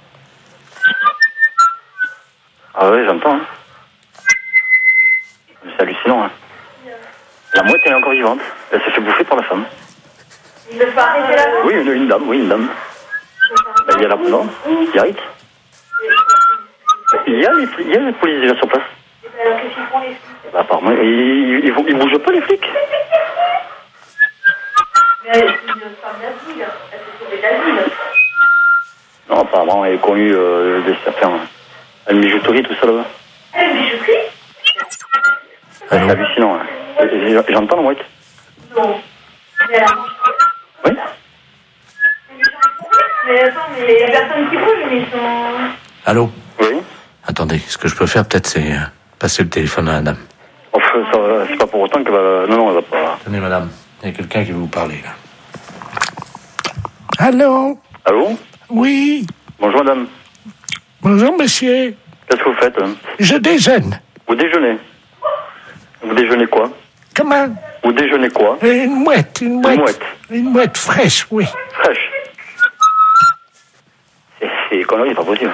Ah ouais, j'entends. Hein. C'est hallucinant. Hein. La mouette, elle est encore vivante. Elle s'est fait bouffer par la femme. Il ne faut arrêter la mouette. Oui, une, une dame, oui, une dame. Ben, il y a la... Non, il y a Rit. Il y a les, il y a les polices déjà sur place. Alors qu'est-ce qu'ils font les flics? Bah, apparemment, ils, ils, ils, ils bougent pas les flics. Mais elle est une femme d'asile. Elle s'est sauvée d'asile. Non, apparemment, elle est connue euh, des certains. Elle bijouterie, tout ça là-bas. Elle est une bijouterie? C'est hallucinant. Hein. J'entends la mouette. Non. Mais elle a mangé. Oui. Mais attends, mais il y a personne qui bouge, mais ils sont... Allô? Oui. Attendez, ce que je peux faire peut-être, c'est euh, passer le téléphone à la dame. Enfin, ça, c'est pas pour autant qu'elle va... Non, non, elle va pas... Tenez, madame, il y a quelqu'un qui veut vous parler, là. Allô? Allô? Oui. Bonjour, madame. Bonjour, monsieur. Qu'est-ce que vous faites? Hein? Je déjeune. Vous déjeunez? Vous déjeunez quoi? Comment? Vous déjeunez quoi? Une mouette, une mouette. Une mouette. Une mouette fraîche, oui. Fraîche. C'est, c'est connerie, c'est pas possible.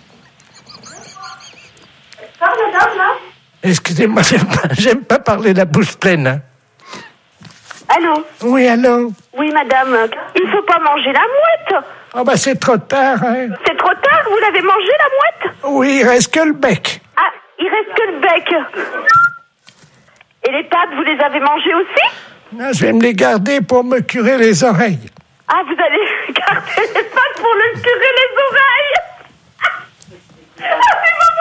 Parle, madame, là? Excusez-moi, j'aime pas, j'aime pas parler la bouche pleine. Hein. Allô? Oui, allô? Oui, madame. Il faut pas manger la mouette. Oh, bah, c'est trop tard, hein. C'est trop tard, vous l'avez mangé, la mouette? Oui, il reste que le bec. Ah, il reste que le bec. Et les pattes, vous les avez mangées aussi? Non, je vais me les garder pour me curer les oreilles. Ah, vous allez garder les pattes pour le curer les oreilles? Ah, c'est pas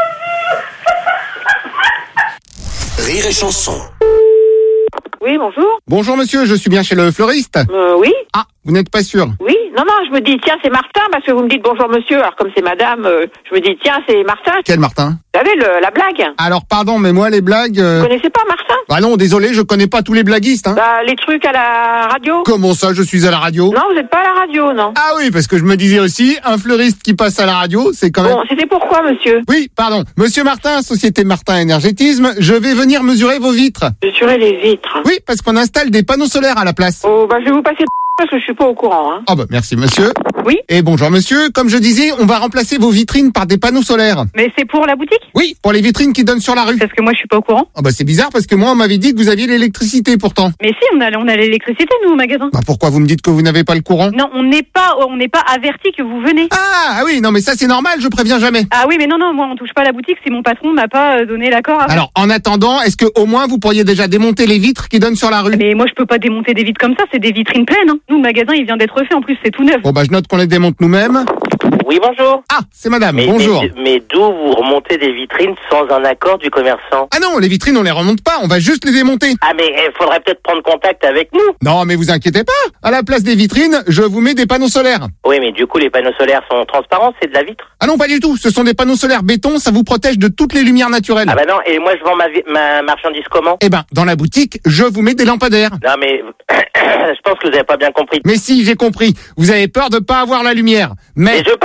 possible. Rire et chanson. Oui, bonjour. Bonjour monsieur, je suis bien chez le fleuriste. Euh, oui. Ah, vous n'êtes pas sûr? Oui, non, non, je me dis, tiens, c'est Martin, parce que vous me dites bonjour monsieur, alors comme c'est madame, euh, je me dis, tiens, c'est Martin. Quel Martin? Vous savez, le, la blague. Alors pardon, mais moi les blagues... Euh... Vous connaissez pas Martin? Bah non, désolé, je connais pas tous les blaguistes. Hein. Bah, les trucs à la radio. Comment ça, je suis à la radio? Non, vous n'êtes pas à la radio, non. Ah oui, parce que je me disais aussi, un fleuriste qui passe à la radio, c'est quand même... Bon, c'était pourquoi, monsieur? Oui, pardon. Monsieur Martin, Société Martin Énergétisme, je vais venir mesurer vos vitres. Mesurer les vitres? Oui, parce qu'on installe des panneaux solaires à la place. Oh, bah, je vais vous passer parce que je suis pas au courant, hein. Ah bah, merci monsieur. Oui. Et bonjour monsieur, comme je disais, on va remplacer vos vitrines par des panneaux solaires. Mais c'est pour la boutique? Oui, pour les vitrines qui donnent sur la rue. Parce que moi je suis pas au courant. Ah bah c'est bizarre parce que moi on m'avait dit que vous aviez l'électricité pourtant. Mais si, on a, on a l'électricité nous au magasin. Bah pourquoi vous me dites que vous n'avez pas le courant? Non, on n'est pas, on n'est pas averti que vous venez. Ah, ah oui, non mais ça c'est normal, je préviens jamais. Ah oui, mais non, non, moi on touche pas à la boutique, c'est mon patron m'a pas euh, donné l'accord. Avant. Alors en attendant, est-ce que au moins vous pourriez déjà démonter les vitres qui donnent sur la rue? Mais moi je peux pas démonter des vitres comme ça, c'est des vitrines pleines. Hein. Nous le magasin il vient d'être refait, en plus c'est tout neuf. Bon bah je note qu'on les démonte nous-mêmes. Oui, bonjour. Ah, c'est madame, mais, bonjour. Mais, mais d'où vous remontez des vitrines sans un accord du commerçant? Ah non, les vitrines on les remonte pas, on va juste les démonter. Ah mais il faudrait peut-être prendre contact avec nous. Non mais vous inquiétez pas, à la place des vitrines, je vous mets des panneaux solaires. Oui mais du coup les panneaux solaires sont transparents, c'est de la vitre? Ah non pas du tout, ce sont des panneaux solaires béton, ça vous protège de toutes les lumières naturelles. Ah bah non, et moi je vends ma, vi- ma marchandise comment? Eh ben, dans la boutique, je vous mets des lampadaires. Non mais je pense que vous avez pas bien compris. Mais si, j'ai compris, vous avez peur de pas avoir la lumière. Mais, mais je veux pas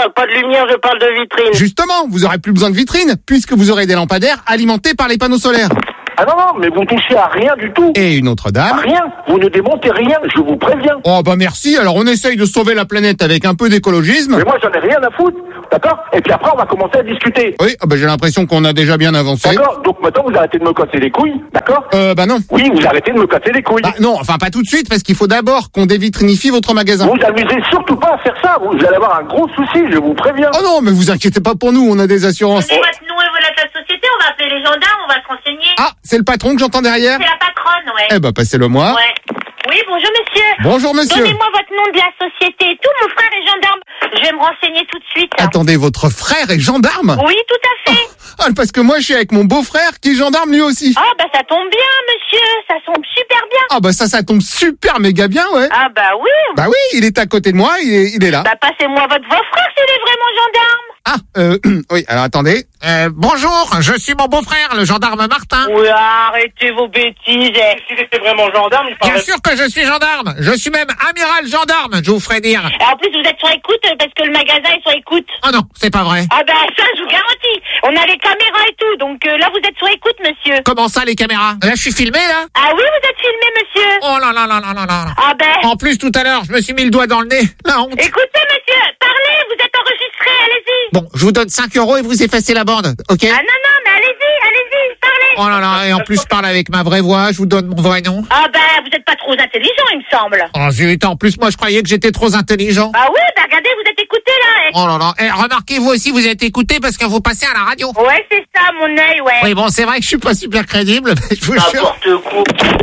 parle pas de lumière, je parle de vitrine. Justement, vous aurez plus besoin de vitrine, puisque vous aurez des lampadaires alimentés par les panneaux solaires. Ah non, non, mais vous ne touchez à rien du tout. Et une autre dame. Rien. Vous ne démontez rien, je vous préviens. Oh bah merci, alors on essaye de sauver la planète avec un peu d'écologisme. Mais moi j'en ai rien à foutre, d'accord? Et puis après on va commencer à discuter. Oui, oh bah j'ai l'impression qu'on a déjà bien avancé. D'accord, donc maintenant vous arrêtez de me casser les couilles, d'accord? Euh bah non. Oui, vous arrêtez de me casser les couilles. Bah non, enfin pas tout de suite, parce qu'il faut d'abord qu'on dévitrinifie votre magasin. Vous amusez surtout pas à faire ça, vous allez avoir un gros souci, je vous préviens. Oh non, mais vous inquiétez pas pour nous, on a des assurances. Donnez votre nom et votre date de société, on va appeler les gendarmes, on va se renseigner. Ah, c'est le patron que j'entends derrière? C'est la patronne, ouais. Eh bah passez-le moi. Ouais. Oui, bonjour monsieur. Bonjour monsieur. Donnez-moi votre nom de la société et tout, mon frère est gendarme. Je vais me renseigner tout de suite. Attendez, votre frère est gendarme? Oui, tout à fait. Oh, ah, parce que moi je suis avec mon beau-frère qui est gendarme lui aussi. Ah bah ça tombe bien monsieur, ça tombe super bien. Ah bah ça, ça tombe super méga bien, ouais. Ah bah oui. Bah oui, il est à côté de moi, il est, il est là. Bah passez-moi votre beau-frère s'il est vraiment gendarme. Ah, euh, oui, alors attendez. Euh, bonjour, je suis mon beau-frère, le gendarme Martin. Oui, arrêtez vos bêtises. S'il était vraiment gendarme, il Bien parlait... sûr que je suis gendarme. Je suis même amiral gendarme, je vous ferai dire. Et en plus, vous êtes sur écoute parce que le magasin est sur écoute. Oh non, c'est pas vrai. Ah bah ça, je vous garantis. On a les caméras et tout, donc euh, là, vous êtes sur écoute, monsieur. Comment ça, les caméras? Là, je suis filmé, là? Ah oui, vous êtes filmé, monsieur. Oh là là là là là là. Ah ben... En plus, tout à l'heure, je me suis mis le doigt dans le nez. La honte. Écoutez, monsieur, parlez, vous êtes enregistré, allez-y. Bon, je vous donne cinq euros et vous effacez la bande, ok? Ah non, non, mais allez-y, allez-y, parlez. Oh là là, et en plus, je parle avec ma vraie voix, je vous donne mon vrai nom. Ah ben, vous êtes pas trop intelligent, il me semble. Oh zut, en plus, moi, je croyais que j'étais trop intelligent. Ah oui, bah regardez, vous êtes écouté, là. Oh là là, et remarquez, vous aussi, vous êtes écouté parce que vous passez à la radio. Ouais, c'est ça, mon œil, ouais. Oui, bon, c'est vrai que je suis pas super crédible, mais je vous jure. N'importe quoi.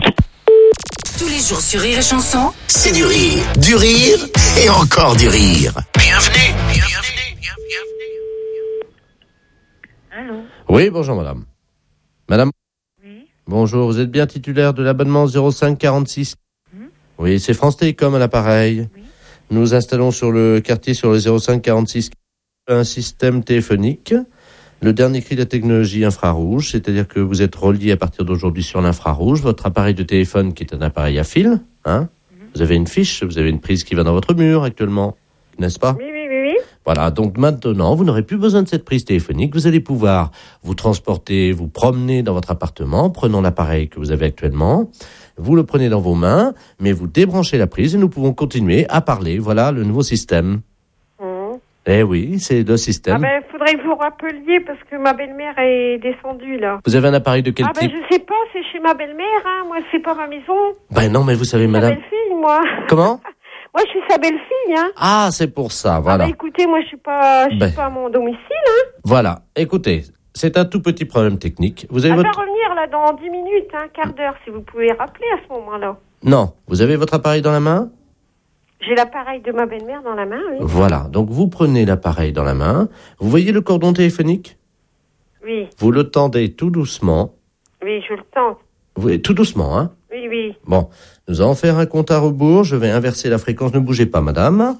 Tous les jours sur Rire et Chanson, C'est du rire, du rire et encore du rire. Bienvenue, bienvenue, bienvenue. Allô? Oui, bonjour madame. Madame? Oui. Bonjour, vous êtes bien titulaire de l'abonnement zéro cinq quarante-six? Mmh. Oui, c'est France Télécom à l'appareil. Oui. Nous installons sur le quartier, sur le zéro cinq quarante-six, un système téléphonique. Le dernier cri de la technologie infrarouge, c'est-à-dire que vous êtes relié à partir d'aujourd'hui sur l'infrarouge. Votre appareil de téléphone qui est un appareil à fil, hein, mmh. Vous avez une fiche, vous avez une prise qui va dans votre mur actuellement, n'est-ce pas? Oui, oui, oui, oui. Voilà, donc maintenant, vous n'aurez plus besoin de cette prise téléphonique. Vous allez pouvoir vous transporter, vous promener dans votre appartement, prenant l'appareil que vous avez actuellement. Vous le prenez dans vos mains, mais vous débranchez la prise et nous pouvons continuer à parler. Voilà le nouveau système. Mmh. Eh oui, c'est le système. Ah ben, faudrait que vous rappeliez parce que ma belle-mère est descendue, là. Vous avez un appareil de quel ah type? ben, je sais pas, c'est chez ma belle-mère, hein. Moi, c'est pas ma maison. Ben non, mais vous savez, Ma madame... belle-fille, moi. Comment? Moi, je suis sa belle-fille, hein. Ah, c'est pour ça, Ah voilà. bah, écoutez, moi, je suis pas, je Ben. suis pas à mon domicile, hein. Voilà, écoutez, c'est un tout petit problème technique. Vous avez Elle votre... va revenir, là, dans dix minutes, un quart d'heure, si vous pouvez rappeler à ce moment-là. Non, vous avez votre appareil dans la main? J'ai l'appareil de ma belle-mère dans la main, oui. Voilà, donc vous prenez l'appareil dans la main. Vous voyez le cordon téléphonique? Oui, Vous le tendez tout doucement. oui, je le tente. Vous, tout doucement, hein? Oui, oui. Bon, nous allons faire un compte à rebours. Je vais inverser la fréquence. Ne bougez pas, madame.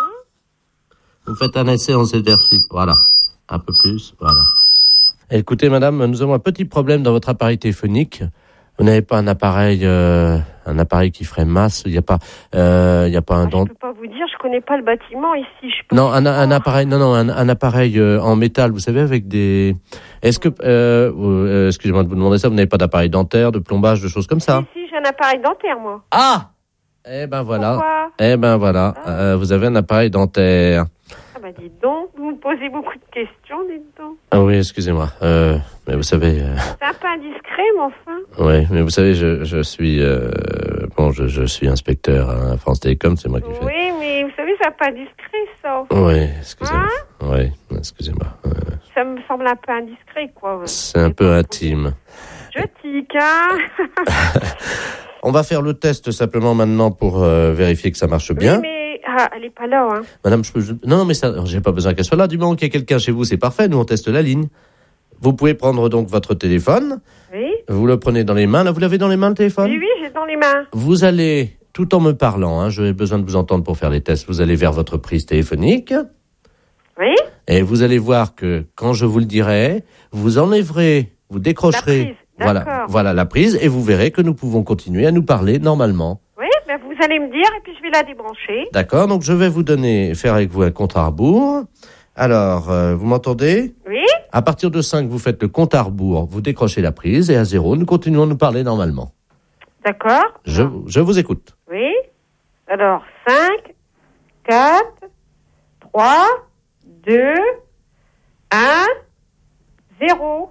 Vous faites un essai en inversé. Voilà. Un peu plus. Voilà. Écoutez, madame, nous avons un petit problème dans votre appareil téléphonique. Vous n'avez pas un appareil, euh, un appareil qui ferait masse. Il n'y a pas, euh, il y a pas un dent. Je peux pas vous dire, je connais pas le bâtiment ici. Je peux Non, un, un appareil, non, non, un, un appareil euh, en métal. Vous savez, avec des. Est-ce que, euh, euh, excusez-moi de vous demander ça. Vous n'avez pas d'appareil dentaire, de plombage, de choses comme ça? Si, si, j'ai un appareil dentaire, moi. Ah! Eh ben voilà. Pourquoi? Eh ben voilà. Euh, vous avez un appareil dentaire. Ah bah dites donc, vous me posez beaucoup de questions, dites donc. Ah oui, excusez-moi. Euh, mais vous savez. Euh, C'est un peu indiscret, mais enfin. oui, mais vous savez, je, je suis euh, bon, je, je suis inspecteur à France Télécom, c'est moi qui fais. Oui, mais vous savez, c'est un peu indiscret, ça. Oui, excusez-moi. Hein? Oui, excusez-moi. Euh, Ça me semble un peu indiscret, quoi. c'est un peu intime. Je tique, hein. On va faire le test simplement maintenant pour euh, vérifier que ça marche bien. Oui, mais ah, elle est pas là, hein. Madame, je peux. je- Non, mais ça, j'ai pas besoin qu'elle soit là. Du moment qu'il y a quelqu'un chez vous, c'est parfait. Nous, on teste la ligne. Vous pouvez prendre donc votre téléphone. Oui. Vous le prenez dans les mains. Là, vous l'avez dans les mains, le téléphone? Oui, oui, j'ai dans les mains. Vous allez, tout en me parlant, hein, j'ai besoin de vous entendre pour faire les tests, vous allez vers votre prise téléphonique. Oui. Et vous allez voir que, quand je vous le dirai, vous enlèverez, vous décrocherez. La prise, voilà, d'accord. voilà la prise, et vous verrez que nous pouvons continuer à nous parler normalement. Oui, ben vous allez me dire, et puis je vais la débrancher. D'accord? Donc, je vais vous donner, faire avec vous un compte à rebours. Alors, euh, vous m'entendez? Oui. À partir de cinq, vous faites le compte à rebours, vous décrochez la prise, et à zéro, nous continuons à nous parler normalement. D'accord. Je, je vous écoute. Oui. Alors, cinq, quatre, trois, deux, un, zéro.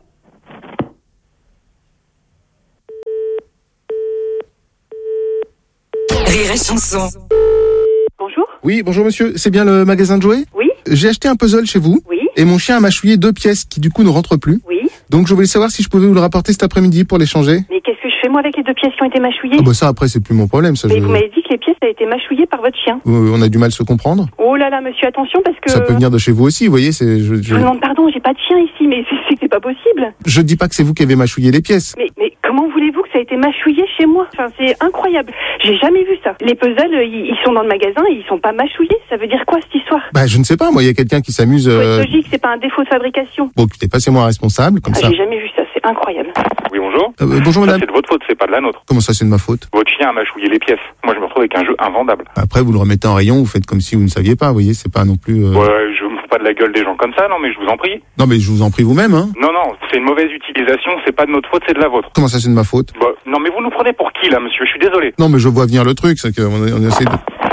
Rire et chanson. Bonjour. Oui, bonjour monsieur, c'est bien le magasin de jouets? Oui. J'ai acheté un puzzle chez vous. Oui. Et mon chien a mâchouillé deux pièces qui du coup ne rentrent plus. Oui. Donc je voulais savoir si je pouvais vous le rapporter cet après-midi pour l'échanger. Mais qu'est-ce que je fais moi avec les deux pièces qui ont été mâchouillées? Ah bah ça après c'est plus mon problème. Ça, Mais je... vous m'avez dit que les pièces avaient été mâchouillées par votre chien. Euh, on a du mal à se comprendre. Oh là là, monsieur, attention parce que... Ça peut venir de chez vous aussi, vous voyez. C'est, je, je... Je vous demande pardon, j'ai pas de chien ici, mais c'est, c'est, c'est pas possible. je dis pas que c'est vous qui avez mâchouillé les pièces. Mais, mais comment voulez-vous que ça ait été mâchouillé chez moi? Enfin, c'est incroyable. J'ai jamais vu ça. Les puzzles, ils, ils sont dans le magasin et ils sont pas mâchouillés. Ça veut dire quoi cette histoire? Bah je ne sais pas, moi il y a quelqu'un qui s'amuse... Faut Euh... être logique, c'est pas un défaut de fabrication. Bon, écoutez, passez-moi responsable, comme Ah, ça. j'ai jamais vu ça, c'est incroyable. Oui, bonjour. Euh, bonjour Ça, madame. c'est de votre faute, c'est pas de la nôtre. Comment ça c'est de ma faute? Votre chien a mâchouillé les pièces. Moi, je me retrouve avec un jeu invendable. Après vous le remettez en rayon, vous faites comme si vous ne saviez pas, vous voyez, c'est pas non plus... Euh... Ouais, je me fous pas de la gueule des gens comme ça, non, mais je vous en prie. Non mais je vous en prie vous-même, hein. Non, non, c'est une mauvaise utilisation, c'est pas de notre faute, c'est de la vôtre. Comment ça c'est de ma faute? Bah, non, mais vous nous prenez pour qui, là, monsieur? Je suis désolé. Non mais je vois venir le truc, c'est qu'on on essaie de...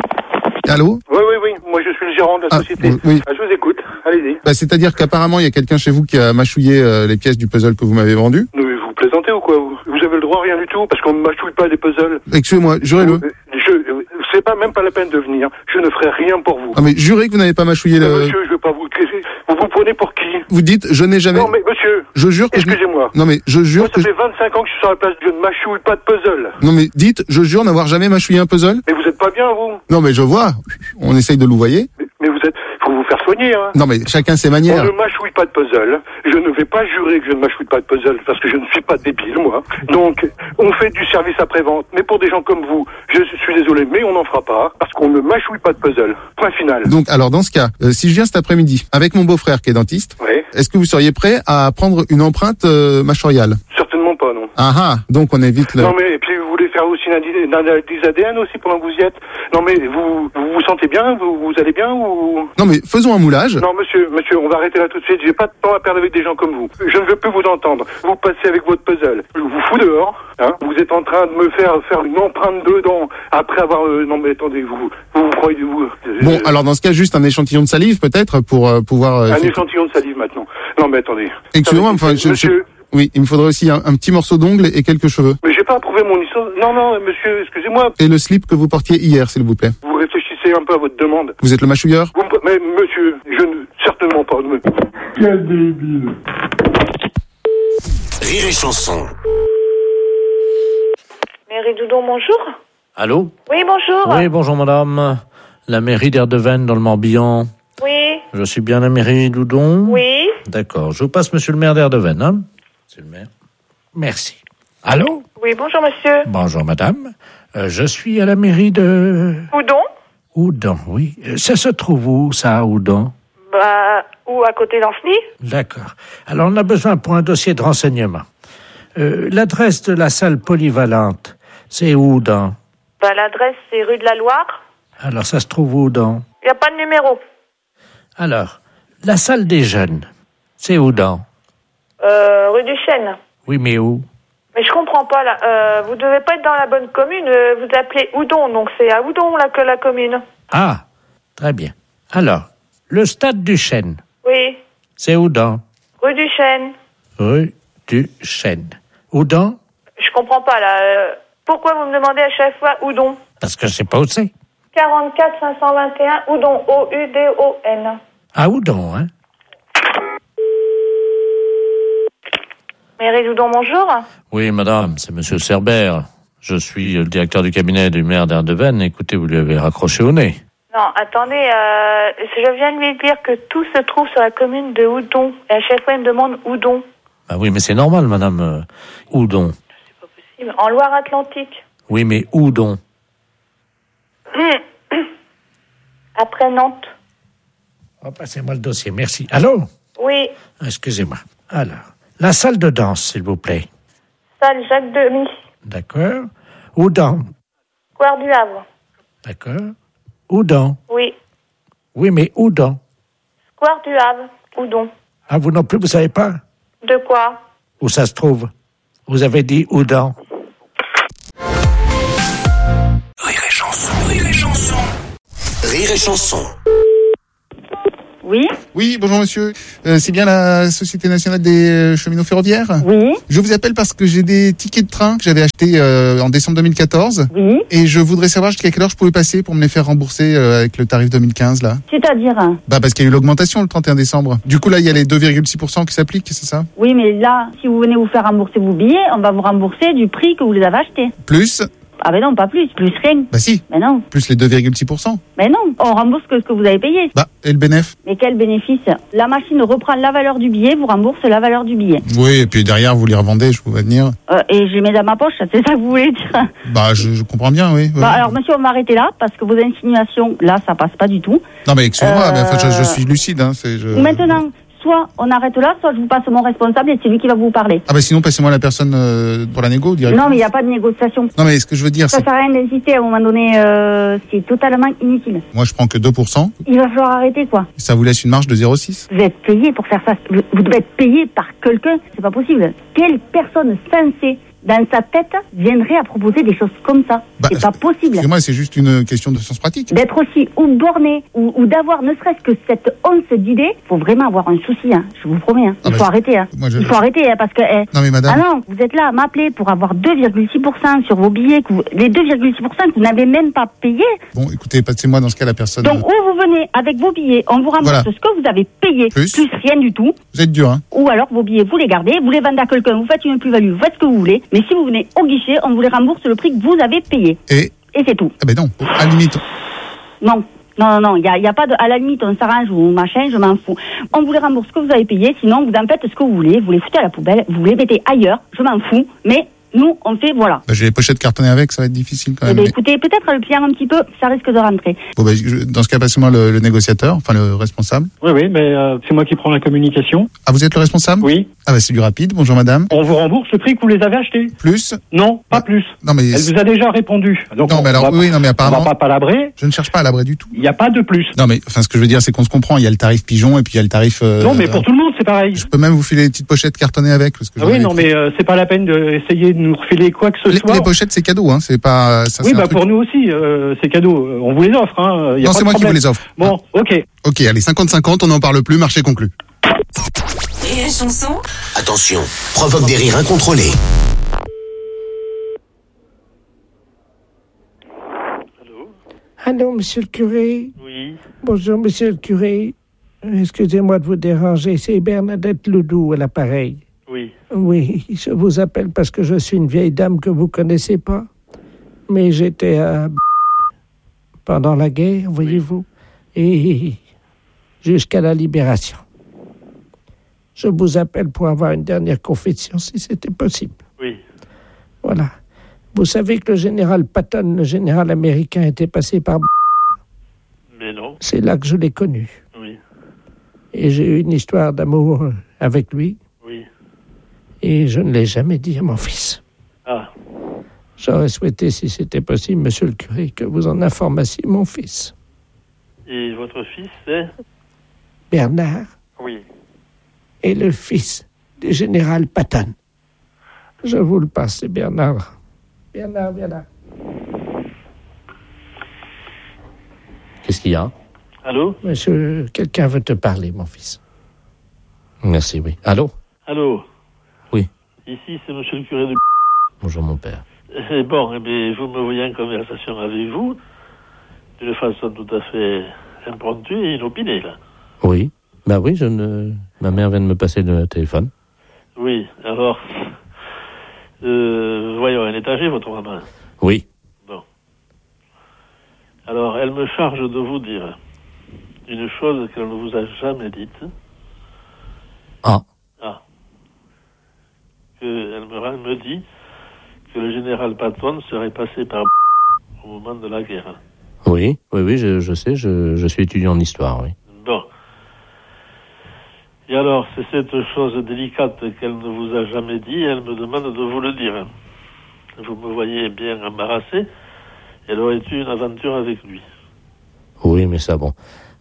Allô? Oui, oui, oui, moi je suis le gérant de la Ah, société. bon, oui. Ah, je vous écoute, allez-y. Bah, c'est-à-dire qu'apparemment il y a quelqu'un chez vous qui a mâchouillé euh, les pièces du puzzle que vous m'avez vendu. Non, mais vous plaisantez ou quoi vous, vous avez le droit à rien du tout, parce qu'on ne mâchouille pas des puzzles. Excusez-moi, jurez-le. Je, c'est pas même pas la peine de venir. Je ne ferai rien pour vous. Ah mais jurez que vous n'avez pas mâchouillé Mais le... monsieur, je veux pas vous... Vous vous prenez pour qui? Vous dites, je n'ai jamais... Non, mais monsieur, Je jure que je... excusez-moi. Non mais je jure Moi, que... ça je- fait vingt-cinq ans que je suis sur la place, je ne mâchouille pas de puzzle. Non mais dites, je jure n'avoir jamais mâchouillé un puzzle. Mais vous êtes pas bien, vous. Non mais je vois, on essaye de louvoyer. Mais vous êtes... Faut vous faire soigner, hein. Non mais chacun ses On manières. ne mâchouille pas de puzzle. Je ne vais pas jurer que je ne mâchouille pas de puzzle parce que je ne suis pas débile, moi. Donc, on fait du service après-vente. Mais pour des gens comme vous, je suis désolé, mais on n'en fera pas parce qu'on ne mâchouille pas de puzzle. Point final. Donc alors dans ce cas, euh, si je viens cet après-midi avec mon beau-frère qui est dentiste, Oui. est-ce que vous seriez prêt à prendre une empreinte euh, mâchoiriale? Certainement pas, non. Ah ah, donc on évite le... Non, mais et puis vous voulez faire aussi une analyse une analyse A D N aussi pendant que vous y êtes. Non, mais vous vous, vous sentez bien, vous, vous allez bien ou... Non mais faisons un moulage. Non, monsieur, monsieur, on va arrêter là tout de suite. J'ai pas de temps à perdre avec des gens comme vous. Je ne veux plus vous entendre. Vous passez avec votre puzzle. Je vous fous dehors. Hein. Vous êtes en train de me faire faire une empreinte dedans après avoir... Euh, non, mais attendez, vous vous, vous croyez... Vous, euh, Bon, alors dans ce cas, juste un échantillon de salive peut-être pour euh, pouvoir... euh, un effectuer- échantillon de salive maintenant. Non, mais attendez. Excusez-moi, Non, mais, enfin... Je, je- monsieur, Oui, il me faudrait aussi un, un petit morceau d'ongle et quelques cheveux. mais j'ai pas approuvé mon histoire. Non, non, monsieur, excusez-moi. Et le slip que vous portiez hier, s'il vous plaît. Vous réfléchissez un peu à votre demande. Vous êtes le mâchouilleur? Vous me... Mais monsieur, je ne... Certainement pas. Me... Quel débile. Rire et chanson. Mairie Doudon, bonjour. Allô? Oui, bonjour. Oui, bonjour madame. La mairie d'Erdeven dans le Morbihan. Oui. Je suis bien la mairie Doudon? Oui. D'accord, je vous passe monsieur le maire d'Erdeven, hein? Monsieur le maire. Merci. Allô? Oui, bonjour, monsieur. Bonjour madame. Euh, je suis à la mairie de... Oudon? Oudon, oui. Euh, Ça se trouve où, ça, Oudon? Bah, ou à côté d'Ancenis? D'accord. Alors, on a besoin pour un dossier de renseignement. Euh, l'adresse de la salle polyvalente, c'est où, dans? Bah, l'adresse, c'est rue de la Loire. Alors, ça se trouve où, dans? Il n'y a pas de numéro. Alors, la salle des jeunes, c'est où, dans? Euh, rue du Chêne. Oui, mais où? Mais je comprends pas, là. Euh, vous devez pas être dans la bonne commune. euh, vous appelez Oudon, donc c'est à Oudon, là, que la commune. Ah, très bien. Alors, le stade du Chêne, Oui. c'est où, dans? Rue du Chêne. Rue du Chêne. Où, dans? Je comprends pas, là. Euh, pourquoi vous me demandez à chaque fois Oudon? Parce que je sais pas où c'est. quarante-quatre cinq cent vingt et un Oudon, O U D O N. Ah, Oudon, hein? Mairie Doudon, bonjour. Oui, madame, c'est monsieur Cerbère. Je suis le directeur du cabinet du maire d'Erdeven. Écoutez, vous lui avez raccroché au nez. Non, attendez, euh, je viens de lui dire que tout se trouve sur la commune de Oudon. Et à chaque fois, il me demande Oudon. Ah oui, mais c'est normal, madame. Euh, Oudon. En Loire-Atlantique. Oui, mais Oudon. Après Nantes. Oh, passez-moi le dossier, merci. Allô? Oui, Excusez-moi. Alors, la salle de danse, s'il vous plaît. salle Jacques Demy. D'accord. Oudon. Square du Havre. D'accord. Oudon. Oui, Oui, mais Oudon. Square du Havre, Oudon. Ah, vous non plus, vous savez pas De quoi? où ça se trouve? Vous avez dit Oudan. Rire et chanson, rire et chanson. Rire et chanson. Oui. Oui, bonjour monsieur. Euh, c'est bien la Société nationale des euh, cheminots ferroviaires? Oui. Je vous appelle parce que j'ai des tickets de train que j'avais achetés euh, en décembre deux mille quatorze. Oui. Et je voudrais savoir jusqu'à quelle heure je pouvais passer pour me les faire rembourser euh, avec le tarif deux mille quinze là. C'est-à-dire? Bah parce qu'il y a eu l'augmentation le trente et un décembre. Du coup là il y a les deux virgule six pour cent qui s'appliquent, c'est ça? Oui, mais là, si vous venez vous faire rembourser vos billets, on va vous rembourser du prix que vous les avez achetés. Plus? Ah ben non, pas plus, plus rien. Bah si. Mais non. Plus les deux virgule six pour cent. Mais non, on rembourse que ce que vous avez payé. Bah, et le bénéf? Mais quel bénéfice? La machine reprend la valeur du billet, vous rembourse la valeur du billet. Oui, et puis derrière vous les revendez, je pouvais venir. Euh, et je les mets dans ma poche, c'est ça que vous voulez dire? Bah je, je comprends bien, oui. Bah alors monsieur, on va arrêter là, parce que vos insinuations, là, ça passe pas du tout. Non mais excusez-moi, Euh, mais enfin, je, je suis lucide. Hein, c'est, je... Maintenant, soit on arrête là, soit je vous passe mon responsable et c'est lui qui va vous parler. Ah bah sinon passez-moi la personne euh, pour la négo directement. Non, mais il n'y a pas de négociation. Non mais ce que je veux dire Ça c'est... sert à rien d'insister, à un moment donné, euh, c'est totalement inutile. Moi je prends que deux pour cent, Il va falloir arrêter, quoi. ça vous laisse une marge de zéro virgule six. Vous êtes payé pour faire ça. Vous vous devez être payé par quelqu'un. C'est pas possible. Quelle personne sensée dans sa tête viendrait à proposer des choses comme ça? Bah, c'est pas possible. Moi c'est juste une question de sens pratique. D'être aussi ou borné ou, ou d'avoir ne serait-ce que cette once d'idée, faut vraiment avoir un souci, hein. Je vous promets. Hein. Ah Il bah, faut je- arrêter. Hein. moi, je- Il faut arrêter hein, parce que. eh, Non, mais madame- Ah non, vous êtes là à m'appeler pour avoir deux virgule six pour cent sur vos billets, que vous- les deux virgule six pour cent que vous n'avez même pas payé. Bon écoutez, passez-moi dans ce cas la personne. Donc ou vous venez avec vos billets, on vous rembourse Voilà. ce que vous avez payé, Plus. plus rien du tout. Vous êtes dur, hein. Ou alors vos billets, vous les gardez, vous les vendez à quelqu'un, vous faites une plus-value, vous faites ce que vous voulez. Mais si vous venez au guichet, on vous les rembourse le prix que vous avez payé. Et Et c'est tout. Ah ben non, à la limite. Non. Non, non, non, il n'y a, y a pas de... À la limite, on s'arrange ou machin, je m'en fous. On vous les rembourse ce que vous avez payé, sinon vous en faites ce que vous voulez, vous les foutez à la poubelle, vous les mettez ailleurs, je m'en fous. Mais nous, on fait, voilà. Bah, j'ai les pochettes cartonnées avec, ça va être difficile quand Eh même. bien, mais- écoutez, peut-être le pliant un petit peu, ça risque de rentrer. Bon, bah, je- dans ce cas, passez-moi le, le négociateur, enfin le responsable. Oui, oui, mais euh, c'est moi qui prends la communication. Ah, vous êtes le responsable? Oui. Ah bah c'est du rapide, bonjour madame. On vous rembourse le prix que vous les avez achetés. Plus? Non, pas plus. Non mais... Elle vous a déjà répondu. Donc non on- mais alors, on va oui, pas- non mais apparemment... On va pas palabrer. Je ne cherche pas à l'abri du tout. Il n'y a pas de plus. Non mais, enfin ce que je veux dire c'est qu'on se comprend, il y a le tarif pigeon et puis il y a le tarif... euh, non, mais pour tout le monde, c'est pareil. Je peux même vous filer des petites pochettes cartonnées avec. Parce que Ah j'en ai oui, les non, prix. mais euh, c'est pas la peine d'essayer de nous refiler quoi que ce Les, soit. les pochettes c'est cadeau, hein, c'est pas... Ça, oui, c'est un bah truc- pour nous aussi, euh, c'est cadeau. Euh, On vous les offre. Hein. Y a Non, pas c'est de moi qui vous problème. les offre. Bon, ok. Ok, allez, cinquante cinquante, on n'en parle plus, marché conclu. Rire et chanson. Attention, provoque des rires incontrôlés. Allô, monsieur le curé? Oui. Bonjour, monsieur le curé. Excusez-moi de vous déranger, c'est Bernadette Loudou à l'appareil. Oui. Oui, je vous appelle parce que je suis une vieille dame que vous connaissez pas. Mais j'étais à... pendant la guerre, voyez-vous, et jusqu'à la libération. Je vous appelle pour avoir une dernière confession, si c'était possible. Oui. Voilà. Vous savez que le général Patton, le général américain, était passé par... Mais non. C'est là que je l'ai connu. Oui. Et j'ai eu une histoire d'amour avec lui. Oui. Et je ne l'ai jamais dit à mon fils. Ah. J'aurais souhaité, si c'était possible, monsieur le curé, que vous en informassiez mon fils. Et votre fils, c'est Bernard Oui. est le fils du général Patton. Je vous le passe, c'est Bernard. Bernard, Bernard. Qu'est-ce qu'il y a? Allô? Monsieur, quelqu'un veut te parler, mon fils. Merci, oui. Allô? Allô? Oui. Ici, c'est monsieur le curé de... Bonjour, mon père. Eh bon, eh bien, vous me voyez en conversation avec vous, d'une façon tout à fait impromptue et inopinée, là. Oui. Bah oui, je ne... Ma mère vient de me passer le téléphone. Oui, alors... Euh, voyons, elle est âgée, votre maman. Oui. Bon. Alors, elle me charge de vous dire une chose qu'elle ne vous a jamais dite. Ah. Ah. Que elle me, elle me dit que le général Patton serait passé par au moment de la guerre. Oui, oui, oui, je, je sais, je, je suis étudiant en histoire, oui. Bon. Et alors, c'est cette chose délicate qu'elle ne vous a jamais dit, elle me demande de vous le dire. Vous me voyez bien embarrassé, elle aurait eu une aventure avec lui. Oui, mais ça, bon.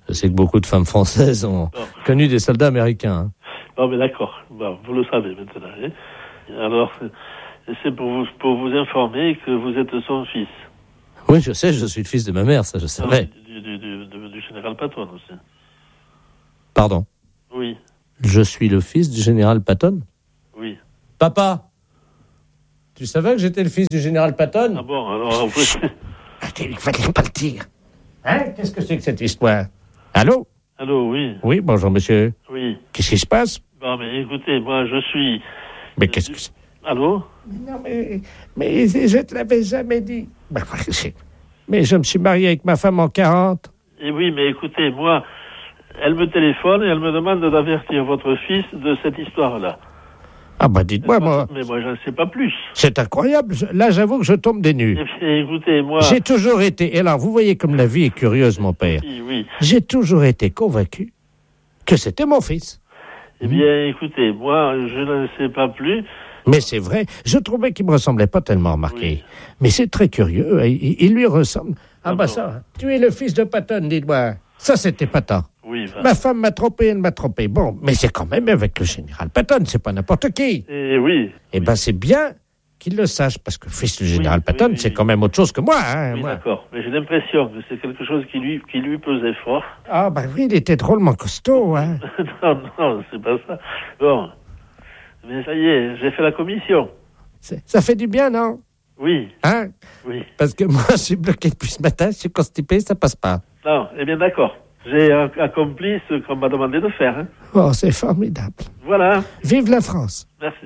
Je sais que beaucoup de femmes françaises ont Non. connu des soldats américains. Hein. Non, mais d'accord. Bon, vous le savez maintenant. Hein. Alors, c'est pour vous, pour vous informer que vous êtes son fils. Oui, je sais, je suis le fils de ma mère, ça je savais. Du, du, du, du, du général Patton aussi. Pardon. Oui. Je suis le fils du général Patton. Oui. Papa, tu savais que j'étais le fils du général Patton? Ah bon, alors... Vous... Il fallait pas le dire. Hein? Qu'est-ce que c'est que cette histoire? Allô? Allô, oui. Oui, bonjour monsieur. Oui. Qu'est-ce qui se passe? Bon, mais écoutez, moi, je suis... Mais qu'est-ce que c'est? Allô? Non, mais, mais je te l'avais jamais dit. Bah, mais je me suis marié avec ma femme en quarante. Et oui, mais écoutez, moi, elle me téléphone et elle me demande d'avertir votre fils de cette histoire-là. Ah bah dites-moi, moi... Mais moi, je ne sais pas plus. C'est incroyable. Là, j'avoue que je tombe des nues. Et puis, écoutez, moi... J'ai toujours été... Et alors, vous voyez comme la vie est curieuse, mon père. Oui, oui. J'ai toujours été convaincu que c'était mon fils. Eh bien, écoutez, moi, je ne sais pas plus... Mais c'est vrai, je trouvais qu'il me ressemblait pas tellement, remarqué. Oui. Mais c'est très curieux, il, il lui ressemble. Ah, ah bah bon. Ça, tu es le fils de Patton, dis-moi. Ça, c'était Patton. Oui, bah. Ma femme m'a trompé, elle m'a trompé. Bon, mais c'est quand même avec le général Patton, c'est pas n'importe qui. Eh oui. Eh oui. Ben, c'est bien qu'il le sache, parce que fils du général oui, Patton, oui, oui, c'est oui. quand même autre chose que moi. Hein, oui, moi. D'accord, mais j'ai l'impression que c'est quelque chose qui lui, qui lui pesait fort. Ah, bah oui, il était drôlement costaud, hein. non, non, c'est pas ça. Bon, mais ça y est, j'ai fait la commission. C'est, ça fait du bien, non? Oui. Hein? Oui. Parce que moi, je suis bloqué depuis ce matin, je suis constipé, ça passe pas. Non, eh bien d'accord. J'ai accompli ce qu'on m'a demandé de faire. Hein. Oh, c'est formidable. Voilà. Vive la France. Merci.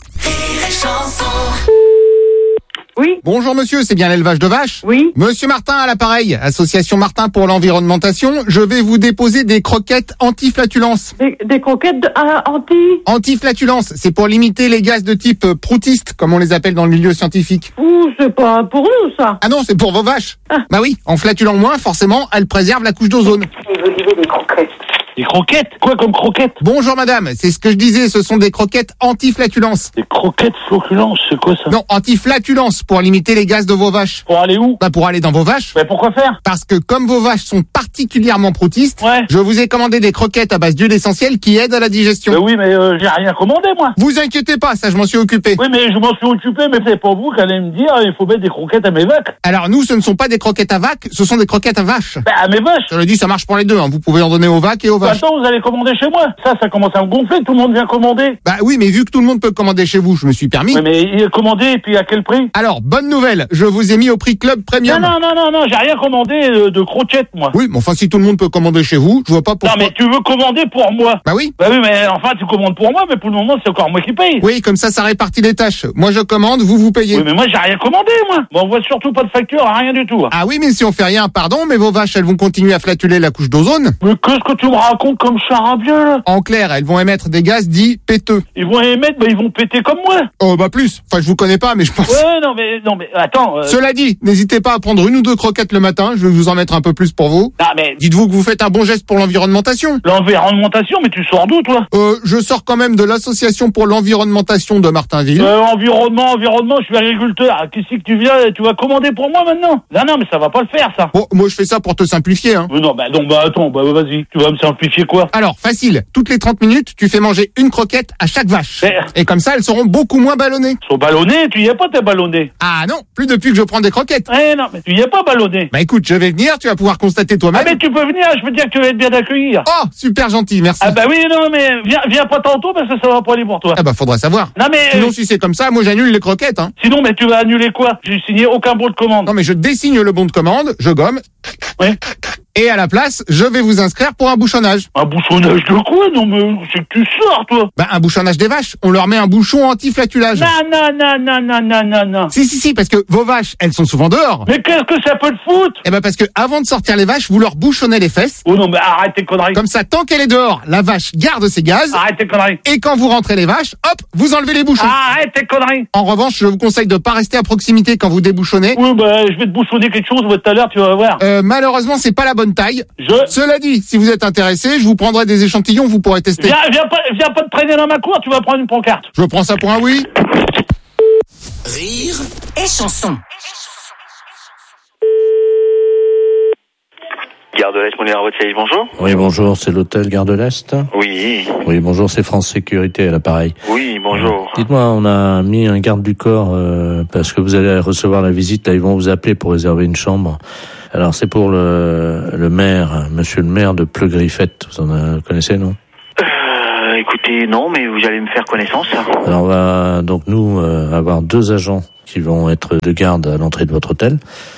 Oui. Bonjour monsieur, c'est bien l'élevage de vaches? Oui. Monsieur Martin à l'appareil, association Martin pour l'environnementation. Je vais vous déposer des croquettes anti-flatulence. Des, des croquettes de, euh, anti Anti-flatulence, c'est pour limiter les gaz de type euh, proutiste, comme on les appelle dans le milieu scientifique. Ouh, c'est pas pour nous ça. Ah non, c'est pour vos vaches. Ah. Bah oui, en flatulant moins, forcément, elles préservent la couche d'ozone. Et vous disiez des croquettes. Des croquettes? Quoi comme croquettes? Bonjour madame, c'est ce que je disais, ce sont des croquettes anti-flatulence. Des croquettes flatulences, c'est quoi ça? Non, anti-flatulence, pour limiter les gaz de vos vaches. Pour aller où? Bah pour aller dans vos vaches. Mais pourquoi faire? Parce que comme vos vaches sont particulièrement proutistes, ouais. je vous ai commandé des croquettes à base d'huile essentielle qui aident à la digestion. Mais oui, mais euh, j'ai rien commandé moi. Vous inquiétez pas, ça je m'en suis occupé. Oui, mais je m'en suis occupé, mais c'est pour vous qu'allez me dire il faut mettre des croquettes à mes vaches. Alors nous, ce ne sont pas des croquettes à vaches, ce sont des croquettes à vaches. Bah à mes vaches. Je le dis, ça marche pour les deux, hein. Vous pouvez en donner aux vaches et aux vaches. Attends, vous allez commander chez moi. Ça, ça commence à me gonfler, tout le monde vient commander. Bah oui, mais vu que tout le monde peut commander chez vous, je me suis permis. Oui, mais il est commandé, et puis à quel prix? Alors, bonne nouvelle, je vous ai mis au prix Club Premium. Non, non, non, non, non, j'ai rien commandé de, de croquettes, moi. Oui, mais enfin, si tout le monde peut commander chez vous, je vois pas pourquoi... Non, mais tu veux commander pour moi? Bah oui. Bah oui, mais enfin, tu commandes pour moi, mais pour le moment, c'est encore moi qui paye. Oui, comme ça, ça répartit les tâches. Moi, je commande, vous, vous payez. Oui, mais moi, j'ai rien commandé, moi. Bon, on voit surtout pas de facture, rien du tout. Ah oui, mais si on fait rien, pardon, mais vos vaches, elles vont continuer à flatuler la couche d'ozone. Mais qu'est-ce que tu me racontes comme charabia, là? En clair, elles vont émettre des gaz dits péteux. Ils vont émettre, bah ils vont péter comme moi. Oh bah plus. Enfin, je vous connais pas, mais je pense. Ouais, non mais non mais attends. Euh... Cela dit, n'hésitez pas à prendre une ou deux croquettes le matin. Je vais vous en mettre un peu plus pour vous. Ah mais dites-vous que vous faites un bon geste pour l'environnementation. L'environnementation, mais tu sors d'où toi? Euh, je sors quand même de l'association pour l'environnementation de Martinville. Euh, environnement, environnement. Je suis agriculteur. Qu'est-ce que tu viens? Tu vas commander pour moi maintenant? Non non, mais ça va pas le faire ça. Bon, moi je fais ça pour te simplifier. Hein. Mais non, bah donc bah attends, bah vas-y. Tu vas me simplifier quoi? Alors facile. Toutes les trente minutes, tu fais manger une croquette à chaque vache. Mais... Et comme ça, elles seront beaucoup moins ballonnées. Sont ballonnées? Tu y es pas, t'es ballonné. Ah non, plus depuis que je prends des croquettes. Eh non, mais tu y es pas ballonné. Bah écoute, je vais venir, tu vas pouvoir constater toi-même. Ah mais tu peux venir, je peux te dire que tu vas être bien d'accueillir. Oh, super gentil, merci. Ah bah oui, non, mais viens, viens pas tantôt parce que ça va pas aller pour toi. Ah bah faudra savoir. Non mais... Sinon, si c'est comme ça, moi j'annule les croquettes. Hein. Sinon, mais tu vas annuler quoi? J'ai signé aucun bon de commande. Non mais je désigne le bon de commande, je gomme. Oui. Et à la place, je vais vous inscrire pour un bouchonnage. Un bouchonnage de quoi? Non mais c'est que tu sors toi. Bah un bouchonnage des vaches, on leur met un bouchon anti-flatulage. Non, non, non, non, non, non, non, non. Si, si, si, parce que vos vaches, elles sont souvent dehors. Mais qu'est-ce que ça peut te foutre? Eh ben parce que avant de sortir les vaches, vous leur bouchonnez les fesses. Oh non mais arrête tes conneries. Comme ça, tant qu'elle est dehors, la vache garde ses gaz. Arrête tes conneries. Et quand vous rentrez les vaches, hop, vous enlevez les bouchons. Arrête tes conneries. En revanche, je vous conseille de pas rester à proximité quand vous débouchonnez. Oui, bah je vais te bouchonner quelque chose tout à l'heure, tu vas voir. Euh, malheureusement, c'est pas la bonne taille. Je... Cela dit, si vous êtes intéressé, je vous prendrai des échantillons, vous pourrez tester. Viens, viens pas, viens pas te traîner dans ma cour, tu vas prendre une pancarte. Je prends ça pour un oui. Rire et chanson. Gare de l'Est, on est à votre service, bonjour. Oui, bonjour, c'est l'hôtel Gare de l'Est. Oui. Oui, bonjour, c'est France Sécurité à l'appareil. Oui, bonjour. Euh, dites-moi, on a mis un garde du corps euh, parce que vous allez recevoir la visite, là ils vont vous appeler pour réserver une chambre. Alors c'est pour le, le maire, monsieur le maire de Pleu-Griffette, vous en euh, connaissez, non? Euh, écoutez, non, mais vous allez me faire connaissance. Alors on va donc nous euh, avoir deux agents qui vont être de garde à l'entrée de votre hôtel.